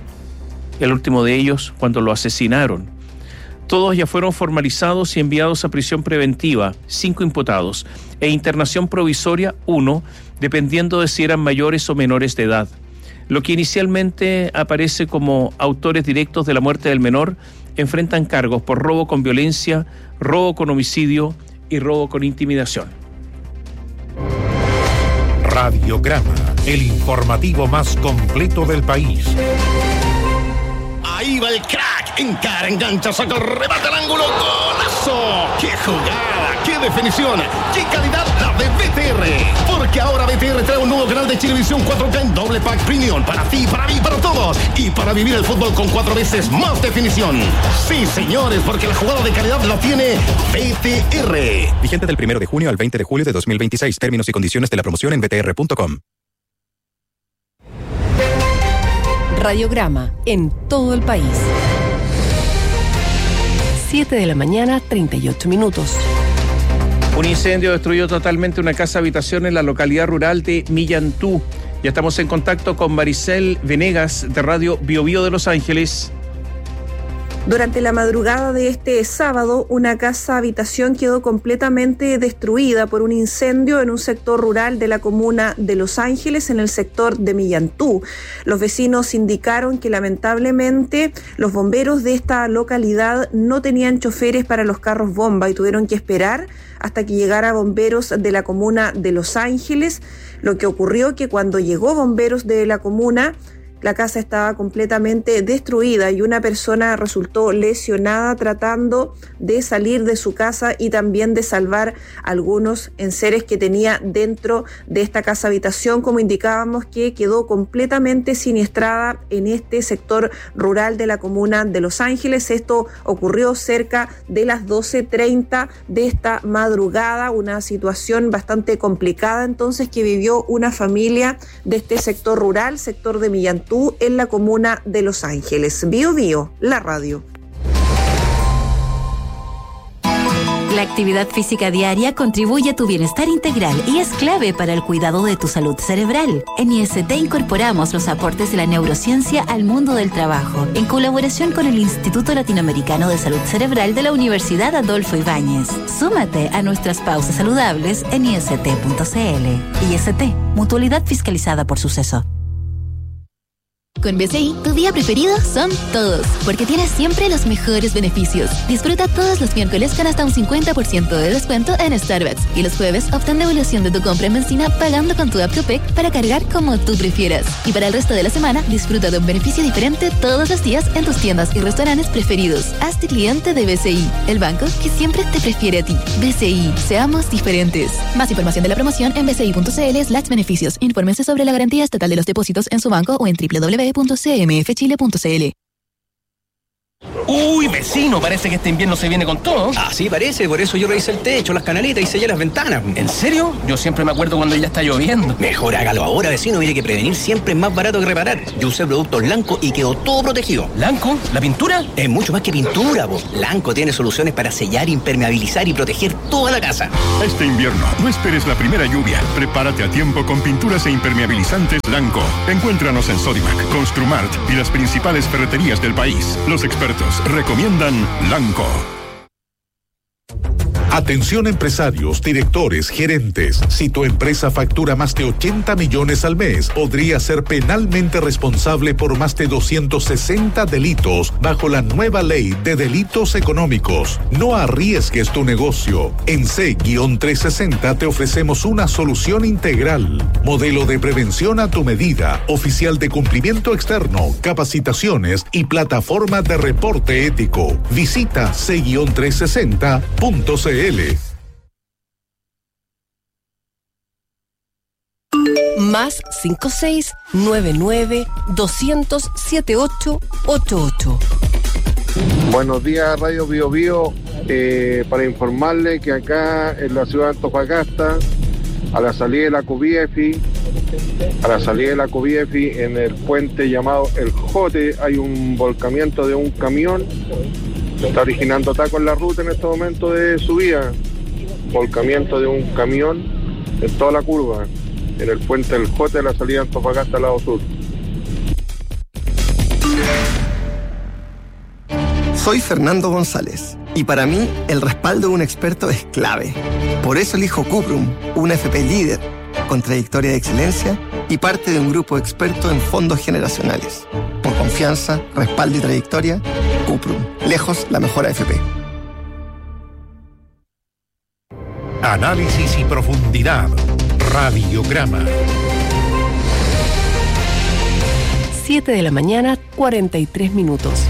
el último de ellos cuando lo asesinaron. Todos ya fueron formalizados y enviados a prisión preventiva, 5 imputados, e internación provisoria, 1, dependiendo de si eran mayores o menores de edad. Lo que inicialmente aparece como autores directos de la muerte del menor enfrentan cargos por robo con violencia, robo con homicidio y robo con intimidación. Radiograma, el informativo más completo del país. Ahí va el crack, encara, engancha, saca, remata al ángulo, ¡golazo! ¡Qué jugada! ¡Qué definición! ¡Qué calidad la de BTR! Porque ahora BTR trae un nuevo canal de Chilevisión 4K en doble pack premium para ti, para mí, para todos, y para vivir el fútbol con 4 veces más definición. Sí, señores, porque la jugada de calidad la tiene BTR. Vigente del 1 de junio al 20 de julio de 2026. Términos y condiciones de la promoción en btr.com. Radiograma en todo el país. 7 de la mañana, 38 minutos. Un incendio destruyó totalmente una casa habitación en la localidad rural de Millantú. Ya estamos en contacto con Maricel Venegas de Radio Bio Bio de Los Ángeles. Durante la madrugada de este sábado, una casa habitación quedó completamente destruida por un incendio en un sector rural de la comuna de Los Ángeles, en el sector de Millantú. Los vecinos indicaron que lamentablemente los bomberos de esta localidad no tenían choferes para los carros bomba y tuvieron que esperar hasta que llegara bomberos de la comuna de Los Ángeles. Lo que ocurrió que cuando llegó bomberos de la comuna, la casa estaba completamente destruida y una persona resultó lesionada tratando de salir de su casa y también de salvar algunos enseres que tenía dentro de esta casa habitación, como indicábamos, que quedó completamente siniestrada en este sector rural de la comuna de Los Ángeles. Esto ocurrió cerca de las 12:30 de esta madrugada, una situación bastante complicada entonces que vivió una familia de este sector rural, sector de Millantú, en la comuna de Los Ángeles. Bio Bio, la radio. La actividad física diaria contribuye a tu bienestar integral y es clave para el cuidado de tu salud cerebral. En IST incorporamos los aportes de la neurociencia al mundo del trabajo, en colaboración con el Instituto Latinoamericano de Salud Cerebral de la Universidad Adolfo Ibáñez. Súmate a nuestras pausas saludables en ist.cl. IST, mutualidad fiscalizada por Suceso. Con BCI, tu día preferido son todos, porque tienes siempre los mejores beneficios. Disfruta todos los miércoles con hasta un 50% de descuento en Starbucks. Y los jueves obtén devolución de tu compra en benzina pagando con tu app Copec para cargar como tú prefieras. Y para el resto de la semana, disfruta de un beneficio diferente todos los días en tus tiendas y restaurantes preferidos. Hazte cliente de BCI, el banco que siempre te prefiere a ti. BCI, seamos diferentes. Más información de la promoción en bci.cl/beneficios. Infórmense sobre la garantía estatal de los depósitos en su banco o en www.bci.cl. www.cmfchile.cl. Uy, vecino, parece que este invierno se viene con todo. Así parece, por eso yo revisé el techo, las canaletas y sellé las ventanas. ¿En serio? Yo siempre me acuerdo cuando ya está lloviendo. Mejor hágalo ahora, vecino, mire que prevenir siempre es más barato que reparar. Yo usé productos Lanco y quedó todo protegido. ¿Lanco? ¿La pintura? Es mucho más que pintura, po. Lanco tiene soluciones para sellar, impermeabilizar y proteger toda la casa. Este invierno, no esperes la primera lluvia. Prepárate a tiempo con pinturas e impermeabilizantes Lanco. Encuéntranos en Sodimac, Construmart y las principales ferreterías del país. Los expertos recomiendan Lanco. Atención empresarios, directores, gerentes. Si tu empresa factura más de 80 millones al mes, podría ser penalmente responsable por más de 260 delitos bajo la nueva ley de delitos económicos. No arriesgues tu negocio. En C-360 te ofrecemos una solución integral. Modelo de prevención a tu medida, oficial de cumplimiento externo, capacitaciones y plataforma de reporte ético. Visita C-360.cl. Más 5699-200-7888. Buenos días, Radio Bio Bio. Para informarle que acá en la ciudad de Antofagasta, a la salida de la Cubiefi, en el puente llamado El Jote, hay un volcamiento de un camión. Está originando tacos en la ruta en este momento de subida. Volcamiento de un camión en toda la curva, en el puente del Jote de la salida de Antofagasta al lado sur. Soy Fernando González y para mí el respaldo de un experto es clave. Por eso elijo Cuprum, una FP líder, con trayectoria de excelencia y parte de un grupo experto en fondos generacionales. Por confianza, respaldo y trayectoria, Cuprum, lejos la mejor AFP. Análisis y profundidad. Radiograma. 7 de la mañana, 43 minutos.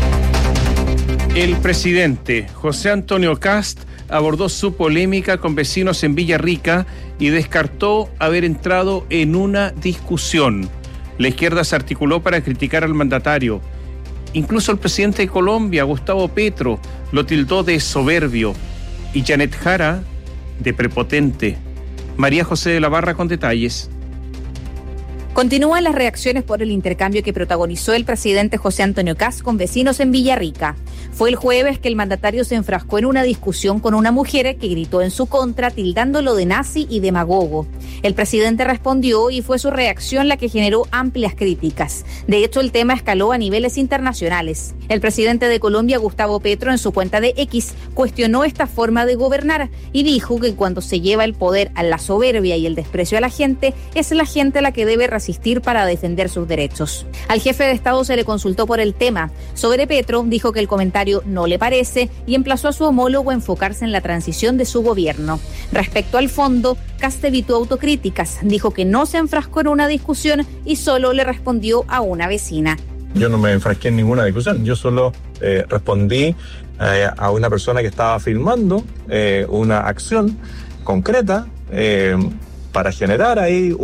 El presidente José Antonio Kast abordó su polémica con vecinos en Villarrica y descartó haber entrado en una discusión. La izquierda se articuló para criticar al mandatario. Incluso el presidente de Colombia, Gustavo Petro, lo tildó de soberbio y Janet Jara de prepotente. María José de la Barra con detalles. Continúan las reacciones por el intercambio que protagonizó el presidente José Antonio Kast con vecinos en Villarrica. Fue el jueves que el mandatario se enfrascó en una discusión con una mujer que gritó en su contra, tildándolo de nazi y demagogo. El presidente respondió y fue su reacción la que generó amplias críticas. De hecho, el tema escaló a niveles internacionales. El presidente de Colombia, Gustavo Petro, en su cuenta de X, cuestionó esta forma de gobernar y dijo que cuando se lleva el poder a la soberbia y el desprecio a la gente, es la gente la que debe resistir para defender sus derechos. Al jefe de Estado se le consultó por el tema. Sobre Petro, dijo que el comentario no le parece y emplazó a su homólogo a enfocarse en la transición de su gobierno. Respecto al fondo, Kast evitó autocríticas, dijo que no se enfrascó en una discusión y solo le respondió a una vecina. Yo no me enfrasqué en ninguna discusión, yo solo respondí a una persona que estaba filmando una acción concreta para generar ahí,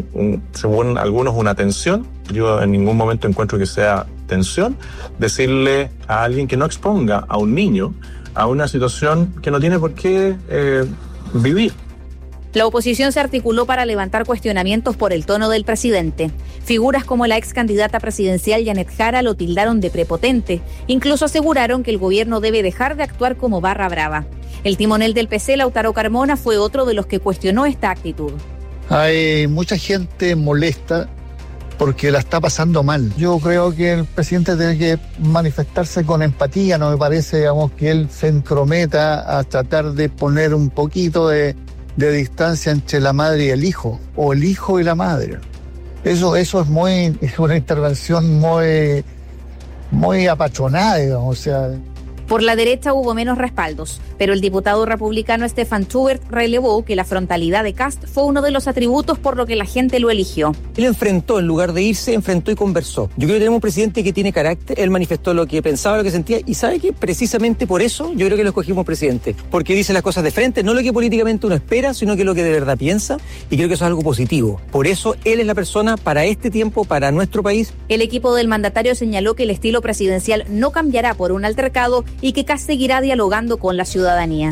según algunos, una tensión. Yo en ningún momento encuentro que sea tensión decirle a alguien que no exponga a un niño a una situación que no tiene por qué vivir. La oposición se articuló para levantar cuestionamientos por el tono del presidente. Figuras como la ex candidata presidencial Janet Jara lo tildaron de prepotente. Incluso aseguraron que el gobierno debe dejar de actuar como barra brava. El timonel del PC, Lautaro Carmona, fue otro de los que cuestionó esta actitud. Hay mucha gente molesta porque la está pasando mal. Yo creo que el presidente tiene que manifestarse con empatía. No me parece, digamos, que él se entrometa a tratar de poner un poquito de distancia entre la madre y el hijo, o el hijo y la madre. Eso es una intervención muy apachonada, digamos. O sea, Por la derecha hubo menos respaldos, pero el diputado republicano Stefan Schubert relevó que la frontalidad de Kast fue uno de los atributos por lo que la gente lo eligió. Él enfrentó, en lugar de irse, enfrentó y conversó. Yo creo que tenemos un presidente que tiene carácter, él manifestó lo que pensaba, lo que sentía, y ¿sabe qué? Precisamente por eso yo creo que lo escogimos presidente, porque dice las cosas de frente, no lo que políticamente uno espera, sino que lo que de verdad piensa, y creo que eso es algo positivo. Por eso él es la persona para este tiempo, para nuestro país. El equipo del mandatario señaló que el estilo presidencial no cambiará por un altercado y que Kast seguirá dialogando con la ciudadanía.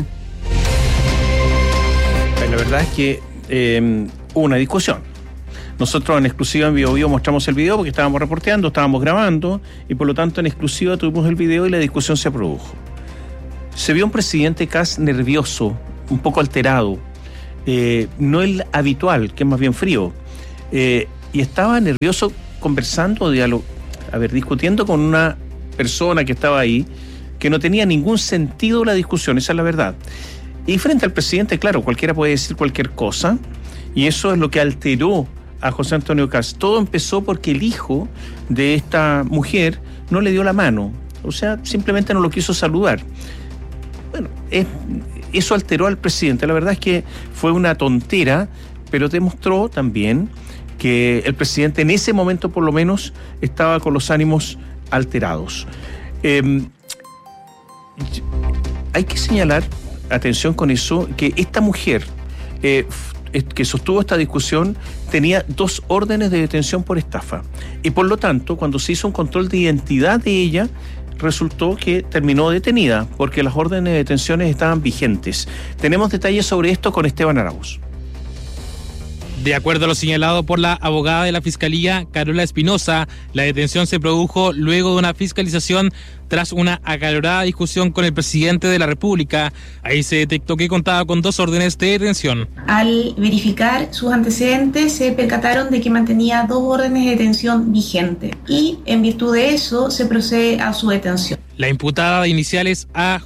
La verdad es que hubo una discusión. Nosotros en exclusiva en BioBio mostramos el video porque estábamos reporteando, estábamos grabando y por lo tanto en exclusiva tuvimos el video y la discusión se produjo. Se vio un presidente Kast nervioso, un poco alterado, no el habitual, que es más bien frío, y estaba nervioso conversando, discutiendo con una persona que estaba ahí, que no tenía ningún sentido la discusión, esa es la verdad. Y frente al presidente, claro, cualquiera puede decir cualquier cosa, y eso es lo que alteró a José Antonio Kast. Todo empezó porque el hijo de esta mujer no le dio la mano, o sea, simplemente no lo quiso saludar. Bueno, eso alteró al presidente. La verdad es que fue una tontera, pero demostró también que el presidente en ese momento por lo menos estaba con los ánimos alterados. Hay que señalar, atención con eso, que esta mujer que sostuvo esta discusión tenía 2 órdenes de detención por estafa y por lo tanto cuando se hizo un control de identidad de ella resultó que terminó detenida porque las órdenes de detenciones estaban vigentes. Tenemos detalles sobre esto con Esteban Arauz. De acuerdo a lo señalado por la abogada de la Fiscalía, Carola Espinosa, la detención se produjo luego de una fiscalización tras una acalorada discusión con el presidente de la República. Ahí se detectó que contaba con 2 órdenes de detención. Al verificar sus antecedentes, se percataron de que mantenía 2 órdenes de detención vigentes y, en virtud de eso, se procede a su detención. La imputada de iniciales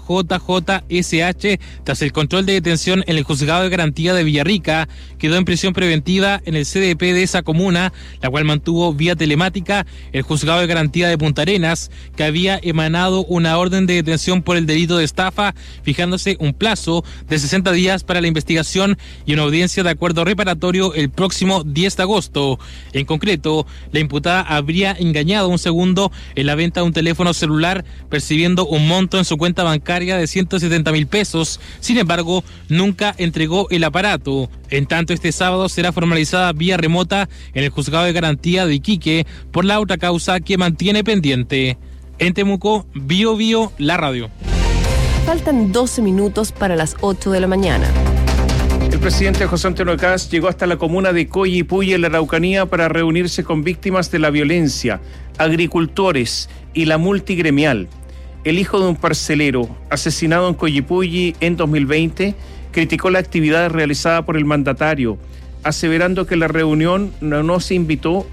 AJJSH, tras el control de detención en el Juzgado de Garantía de Villarrica, quedó en prisión preventiva en el CDP de esa comuna, la cual mantuvo vía telemática el Juzgado de Garantía de Punta Arenas, que había emanado una orden de detención por el delito de estafa, fijándose un plazo de 60 días para la investigación y una audiencia de acuerdo reparatorio el próximo 10 de agosto. En concreto, la imputada habría engañado a un segundo en la venta de un teléfono celular, percibiendo un monto en su cuenta bancaria de 170.000 pesos. Sin embargo, nunca entregó el aparato. En tanto, este sábado será formalizada vía remota en el Juzgado de Garantía de Iquique por la otra causa que mantiene pendiente. En Temuco, BioBio, la radio. Faltan 12 minutos para las 8 de la mañana. El presidente José Antonio Kast llegó hasta la comuna de Coyipulli, en la Araucanía, para reunirse con víctimas de la violencia, agricultores y la multigremial. El hijo de un parcelero asesinado en Coyipulli en 2020 criticó la actividad realizada por el mandatario, aseverando que la reunión no se invitó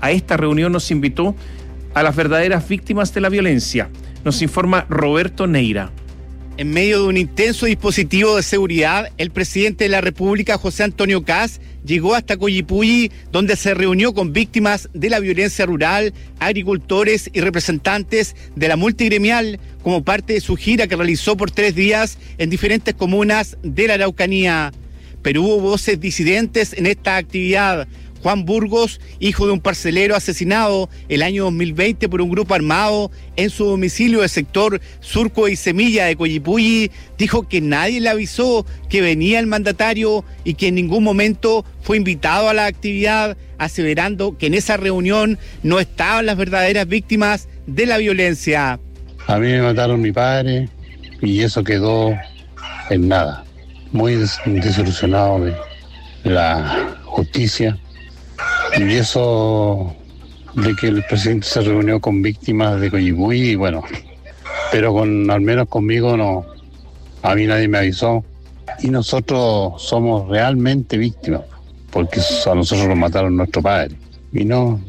a las verdaderas víctimas de la violencia. Nos informa Roberto Neira. En medio de un intenso dispositivo de seguridad, el presidente de la República, José Antonio Kast, llegó hasta Coyipulli, donde se reunió con víctimas de la violencia rural, agricultores y representantes de la multigremial, como parte de su gira que realizó por 3 días en diferentes comunas de la Araucanía. Pero hubo voces disidentes en esta actividad. Juan Burgos, hijo de un parcelero asesinado el año 2020 por un grupo armado en su domicilio del sector Surco y Semilla de Coyipulli, dijo que nadie le avisó que venía el mandatario y que en ningún momento fue invitado a la actividad, aseverando que en esa reunión no estaban las verdaderas víctimas de la violencia. A mí me mataron mi padre y eso quedó en nada. Muy desilusionado de la justicia. Y eso de que el presidente se reunió con víctimas de Coyipulli, bueno, pero al menos conmigo no, a mí nadie me avisó. Y nosotros somos realmente víctimas, porque a nosotros nos mataron nuestro padre. Y no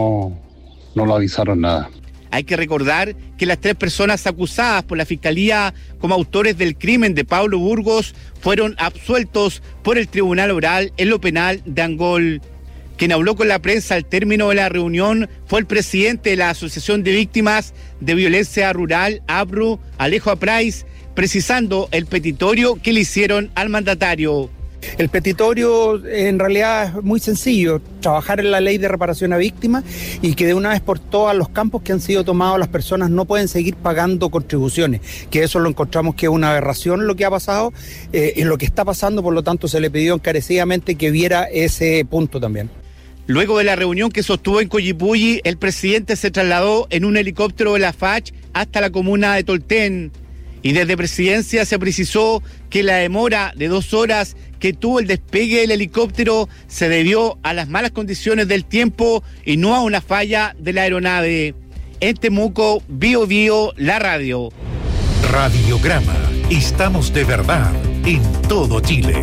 lo avisaron nada. Hay que recordar que las 3 personas acusadas por la Fiscalía como autores del crimen de Pablo Burgos fueron absueltos por el Tribunal Oral en lo penal de Angol. Quien habló con la prensa al término de la reunión fue el presidente de la Asociación de Víctimas de Violencia Rural, AVRU, Alejo Aprais, precisando el petitorio que le hicieron al mandatario. El petitorio en realidad es muy sencillo, trabajar en la ley de reparación a víctimas y que de una vez por todas los campos que han sido tomados las personas no pueden seguir pagando contribuciones, que eso lo encontramos que es una aberración lo que ha pasado y lo que está pasando, por lo tanto se le pidió encarecidamente que viera ese punto también. Luego de la reunión que sostuvo en Coyipulli, el presidente se trasladó en un helicóptero de la FACH hasta la comuna de Tolten. Y desde Presidencia se precisó que la demora de 2 horas que tuvo el despegue del helicóptero se debió a las malas condiciones del tiempo y no a una falla de la aeronave. En Temuco, Bio Bio, la radio. Radiograma. Estamos de verdad en todo Chile.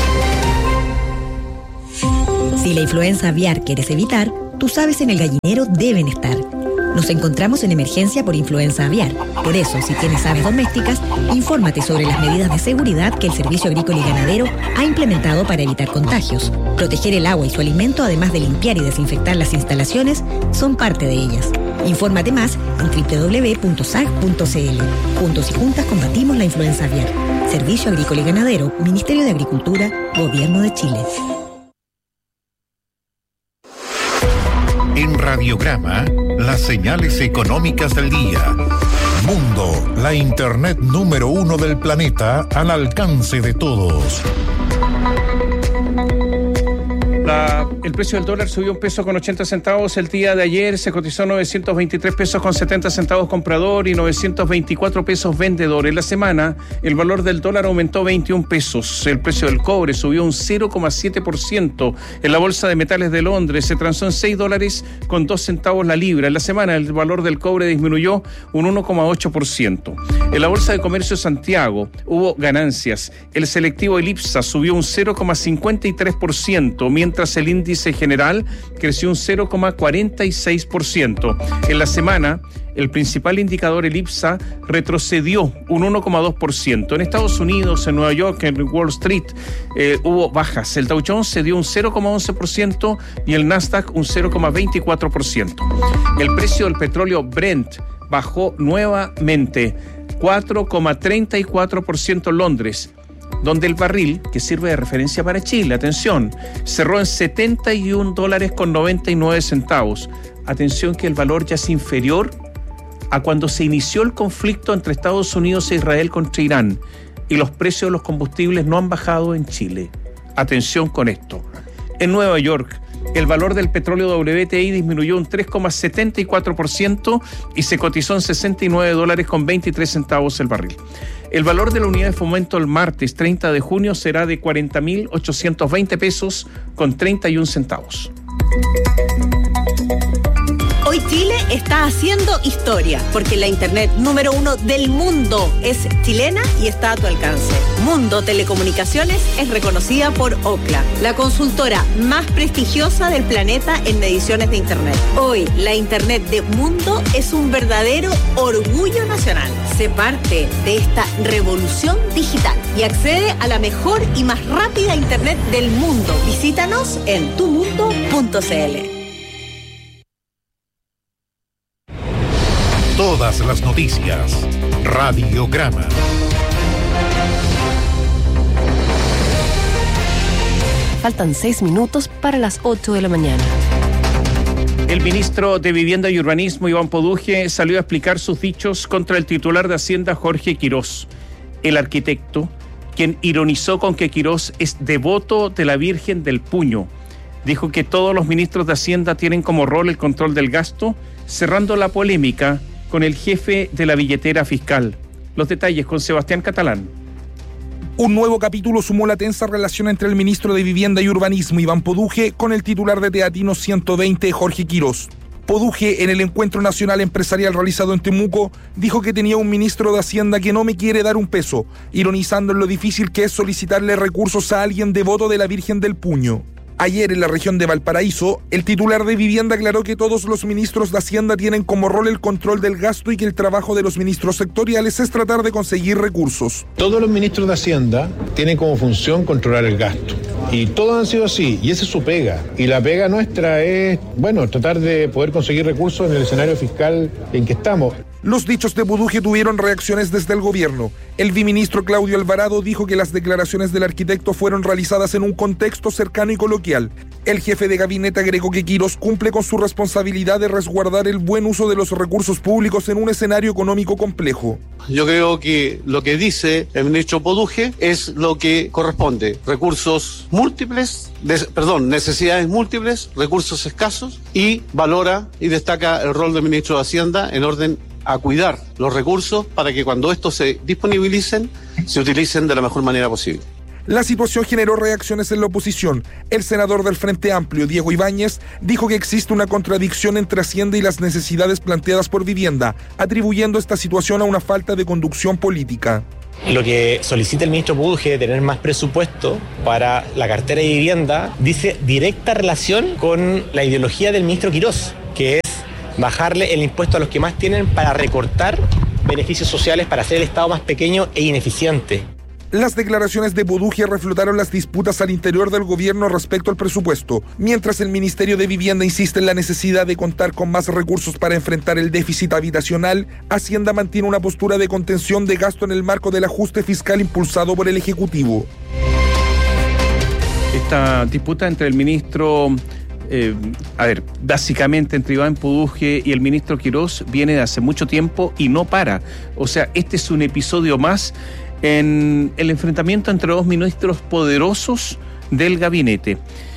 Si la influenza aviar quieres evitar, tus aves en el gallinero deben estar. Nos encontramos en emergencia por influenza aviar. Por eso, si tienes aves domésticas, infórmate sobre las medidas de seguridad que el Servicio Agrícola y Ganadero ha implementado para evitar contagios. Proteger el agua y su alimento, además de limpiar y desinfectar las instalaciones, son parte de ellas. Infórmate más en www.sag.cl. Juntos y juntas combatimos la influenza aviar. Servicio Agrícola y Ganadero, Ministerio de Agricultura, Gobierno de Chile. En Radiograma, las señales económicas del día. Mundo, la internet número 1 del planeta al alcance de todos. El precio del dólar subió $1.80 el día de ayer, se cotizó $923.70 comprador y $924 vendedor. En la semana, el valor del dólar aumentó 21 pesos. El precio del cobre subió un 0,7%. En la bolsa de metales de Londres se transó en $6.02 la libra. En la semana, el valor del cobre disminuyó un 1,8%. En la bolsa de comercio de Santiago hubo ganancias. El selectivo IPSA subió un 0,53%, mientras el índice general creció un 0,46%. En la semana, el principal indicador, el IPSA, retrocedió un 1,2%. En Estados Unidos, en Nueva York, en Wall Street, hubo bajas. El Dow Jones cedió un 0,11% y el Nasdaq un 0,24%. El precio del petróleo Brent bajó nuevamente 4,34% en Londres, donde el barril, que sirve de referencia para Chile, atención, cerró en $71.99. Atención que el valor ya es inferior a cuando se inició el conflicto entre Estados Unidos e Israel contra Irán, y los precios de los combustibles no han bajado en Chile. Atención con esto. En Nueva York, el valor del petróleo WTI disminuyó un 3,74% y se cotizó en $69.23 el barril. El valor de la unidad de fomento el martes 30 de junio será de $40.820.31. Hoy Chile está haciendo historia, porque la internet número 1 del mundo es chilena y está a tu alcance. Mundo Telecomunicaciones es reconocida por Ookla, la consultora más prestigiosa del planeta en mediciones de internet. Hoy, la internet de Mundo es un verdadero orgullo nacional. Sé parte de esta revolución digital y accede a la mejor y más rápida internet del mundo. Visítanos en tumundo.cl. Todas las noticias. Radiograma. Faltan 6 minutos para las 8 de la mañana. El ministro de Vivienda y Urbanismo, Iván Poduje, salió a explicar sus dichos contra el titular de Hacienda, Jorge Quirós. El arquitecto, quien ironizó con que Quirós es devoto de la Virgen del Puño, dijo que todos los ministros de Hacienda tienen como rol el control del gasto, cerrando la polémica con el jefe de la billetera fiscal. Los detalles con Sebastián Catalán. Un nuevo capítulo sumó la tensa relación entre el ministro de Vivienda y Urbanismo, Iván Poduje, con el titular de Teatinos 120, Jorge Quirós. Poduje, en el encuentro nacional empresarial realizado en Temuco, dijo que tenía un ministro de Hacienda que no me quiere dar un peso, ironizando en lo difícil que es solicitarle recursos a alguien devoto de la Virgen del Puño. Ayer en la región de Valparaíso, el titular de Vivienda aclaró que todos los ministros de Hacienda tienen como rol el control del gasto y que el trabajo de los ministros sectoriales es tratar de conseguir recursos. Todos los ministros de Hacienda tienen como función controlar el gasto. Y todos han sido así, y esa es su pega. Y la pega nuestra es, tratar de poder conseguir recursos en el escenario fiscal en que estamos. Los dichos de Buduje tuvieron reacciones desde el gobierno. El viceministro Claudio Alvarado dijo que las declaraciones del arquitecto fueron realizadas en un contexto cercano y coloquial. El jefe de gabinete agregó que Quirós cumple con su responsabilidad de resguardar el buen uso de los recursos públicos en un escenario económico complejo. Yo creo que lo que dice el ministro Buduje es lo que corresponde. Necesidades múltiples, recursos escasos, y valora y destaca el rol del ministro de Hacienda en orden a cuidar los recursos para que cuando estos se disponibilicen, se utilicen de la mejor manera posible. La situación generó reacciones en la oposición. El senador del Frente Amplio, Diego Ibáñez, dijo que existe una contradicción entre Hacienda y las necesidades planteadas por Vivienda, atribuyendo esta situación a una falta de conducción política. Lo que solicita el ministro Buduje de tener más presupuesto para la cartera de vivienda dice directa relación con la ideología del ministro Quirós, que es bajarle el impuesto a los que más tienen para recortar beneficios sociales, para hacer el Estado más pequeño e ineficiente. Las declaraciones de Buduje reflotaron las disputas al interior del gobierno respecto al presupuesto, mientras el Ministerio de Vivienda insiste en la necesidad de contar con más recursos para enfrentar el déficit habitacional. Hacienda mantiene una postura de contención de gasto en el marco del ajuste fiscal impulsado por el Ejecutivo. Esta disputa entre el ministro... básicamente entre Iván Buduje y el ministro Quirós viene de hace mucho tiempo y no para. O sea, este es un episodio más en el enfrentamiento entre dos ministros poderosos del gabinete.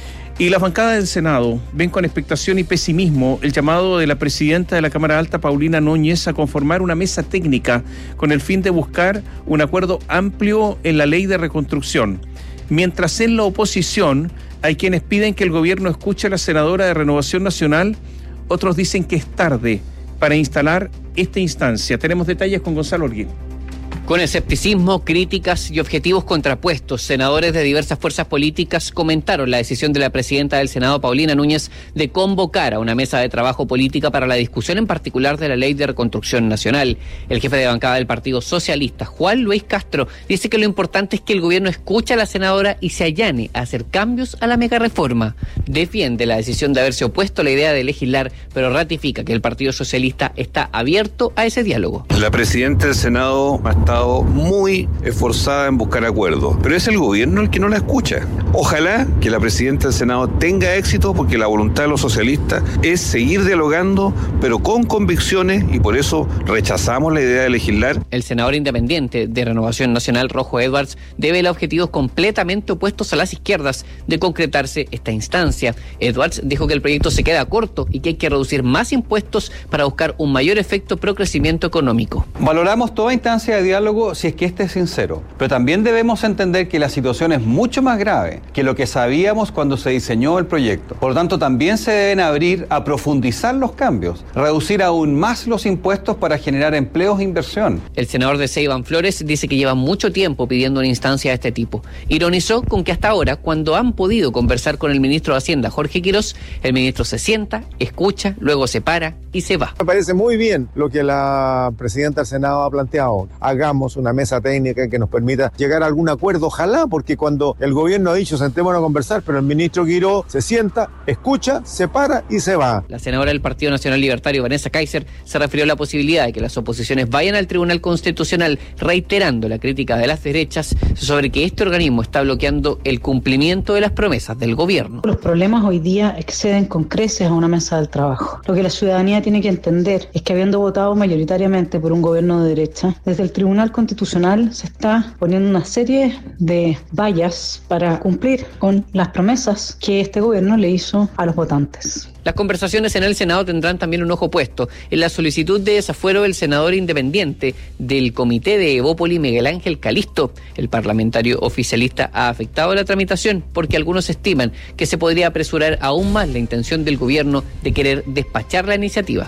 Y las bancadas del Senado ven con expectación y pesimismo el llamado de la presidenta de la Cámara Alta, Paulina Núñez, a conformar una mesa técnica con el fin de buscar un acuerdo amplio en la ley de reconstrucción. Mientras en la oposición hay quienes piden que el gobierno escuche a la senadora de Renovación Nacional, otros dicen que es tarde para instalar esta instancia. Tenemos detalles con Gonzalo Holguín. Con escepticismo, críticas y objetivos contrapuestos, senadores de diversas fuerzas políticas comentaron la decisión de la presidenta del Senado, Paulina Núñez, de convocar a una mesa de trabajo política para la discusión en particular de la Ley de Reconstrucción Nacional. El jefe de bancada del Partido Socialista, Juan Luis Castro, dice que lo importante es que el gobierno escuche a la senadora y se allane a hacer cambios a la megareforma. Defiende la decisión de haberse opuesto a la idea de legislar, pero ratifica que el Partido Socialista está abierto a ese diálogo. La presidenta del Senado ha estado muy esforzada en buscar acuerdos, pero es el gobierno el que no la escucha. Ojalá que la presidenta del Senado tenga éxito, porque la voluntad de los socialistas es seguir dialogando, pero con convicciones, y por eso rechazamos la idea de legislar. El senador independiente de Renovación Nacional, Rojo Edwards, devela objetivos completamente opuestos a las izquierdas de concretarse esta instancia. Edwards dijo que el proyecto se queda corto y que hay que reducir más impuestos para buscar un mayor efecto pro crecimiento económico. Valoramos toda instancia de diálogo si es que este es sincero, pero también debemos entender que la situación es mucho más grave que lo que sabíamos cuando se diseñó el proyecto. Por lo tanto, también se deben abrir a profundizar los cambios, reducir aún más los impuestos para generar empleos e inversión. El senador de Iván Flores dice que lleva mucho tiempo pidiendo una instancia de este tipo. Ironizó con que hasta ahora, cuando han podido conversar con el ministro de Hacienda, Jorge Quirós, el ministro se sienta, escucha, luego se para y se va. Me parece muy bien lo que la presidenta del Senado ha planteado. Hagamos una mesa técnica que nos permita llegar a algún acuerdo, ojalá, porque cuando el gobierno ha dicho sentémonos a conversar, pero el ministro Quirós se sienta, escucha, se para y se va. La senadora del Partido Nacional Libertario, Vanessa Kaiser, se refirió a la posibilidad de que las oposiciones vayan al Tribunal Constitucional, reiterando la crítica de las derechas sobre que este organismo está bloqueando el cumplimiento de las promesas del gobierno. Los problemas hoy día exceden con creces a una mesa del trabajo. Lo que la ciudadanía tiene que entender es que, habiendo votado mayoritariamente por un gobierno de derecha, desde el Tribunal Constitucional se está poniendo una serie de vallas para cumplir con las promesas que este gobierno le hizo a los votantes. Las conversaciones en el Senado tendrán también un ojo puesto en la solicitud de desafuero del senador independiente del Comité de Evópoli, Miguel Ángel Calisto. El parlamentario oficialista ha afectado la tramitación porque algunos estiman que se podría apresurar aún más la intención del gobierno de querer despachar la iniciativa.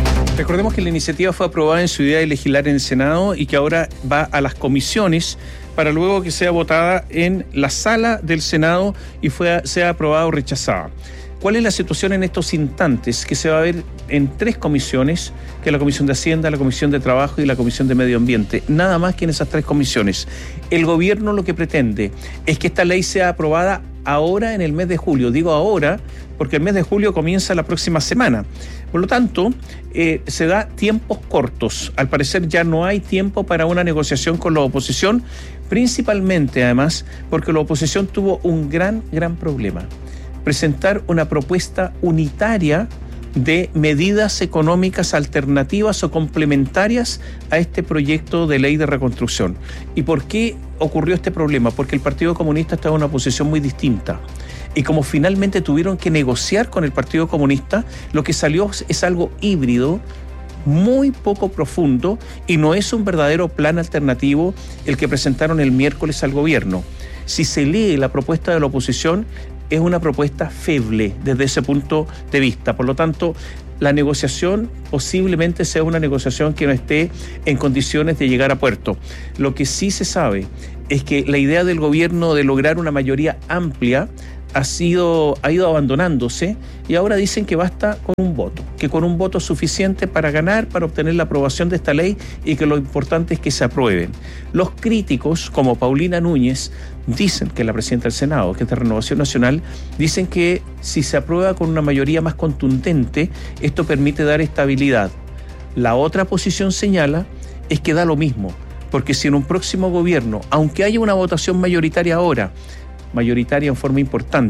Recordemos que la iniciativa fue aprobada en su idea de legislar en el Senado y que ahora va a las comisiones para luego que sea votada en la sala del Senado y sea aprobada o rechazada. ¿Cuál es la situación en estos instantes? Que se va a ver en 3 comisiones, que es la Comisión de Hacienda, la Comisión de Trabajo y la Comisión de Medio Ambiente. Nada más que en esas 3 comisiones. El gobierno lo que pretende es que esta ley sea aprobada ahora en el mes de julio. Digo ahora porque el mes de julio comienza la próxima semana. Por lo tanto, se da tiempos cortos. Al parecer ya no hay tiempo para una negociación con la oposición, principalmente además porque la oposición tuvo un gran problema. Presentar una propuesta unitaria de medidas económicas alternativas o complementarias a este proyecto de ley de reconstrucción. ¿Y por qué ocurrió este problema? Porque el Partido Comunista estaba en una posición muy distinta. Y como finalmente tuvieron que negociar con el Partido Comunista, lo que salió es algo híbrido, muy poco profundo, y no es un verdadero plan alternativo el que presentaron el miércoles al gobierno. Si se lee la propuesta de la oposición, es una propuesta feble desde ese punto de vista. Por lo tanto, la negociación posiblemente sea una negociación que no esté en condiciones de llegar a puerto. Lo que sí se sabe es que la idea del gobierno de lograr una mayoría amplia ha ido abandonándose, y ahora dicen que basta con un voto, que con un voto es suficiente para ganar, para obtener la aprobación de esta ley, y que lo importante es que se aprueben. Los críticos, como Paulina Núñez, dicen que la presidenta del Senado, que es de Renovación Nacional, dicen que si se aprueba con una mayoría más contundente, esto permite dar estabilidad. La otra posición señala es que da lo mismo, porque si en un próximo gobierno, aunque haya una votación mayoritaria ahora, mayoritaria en forma importante,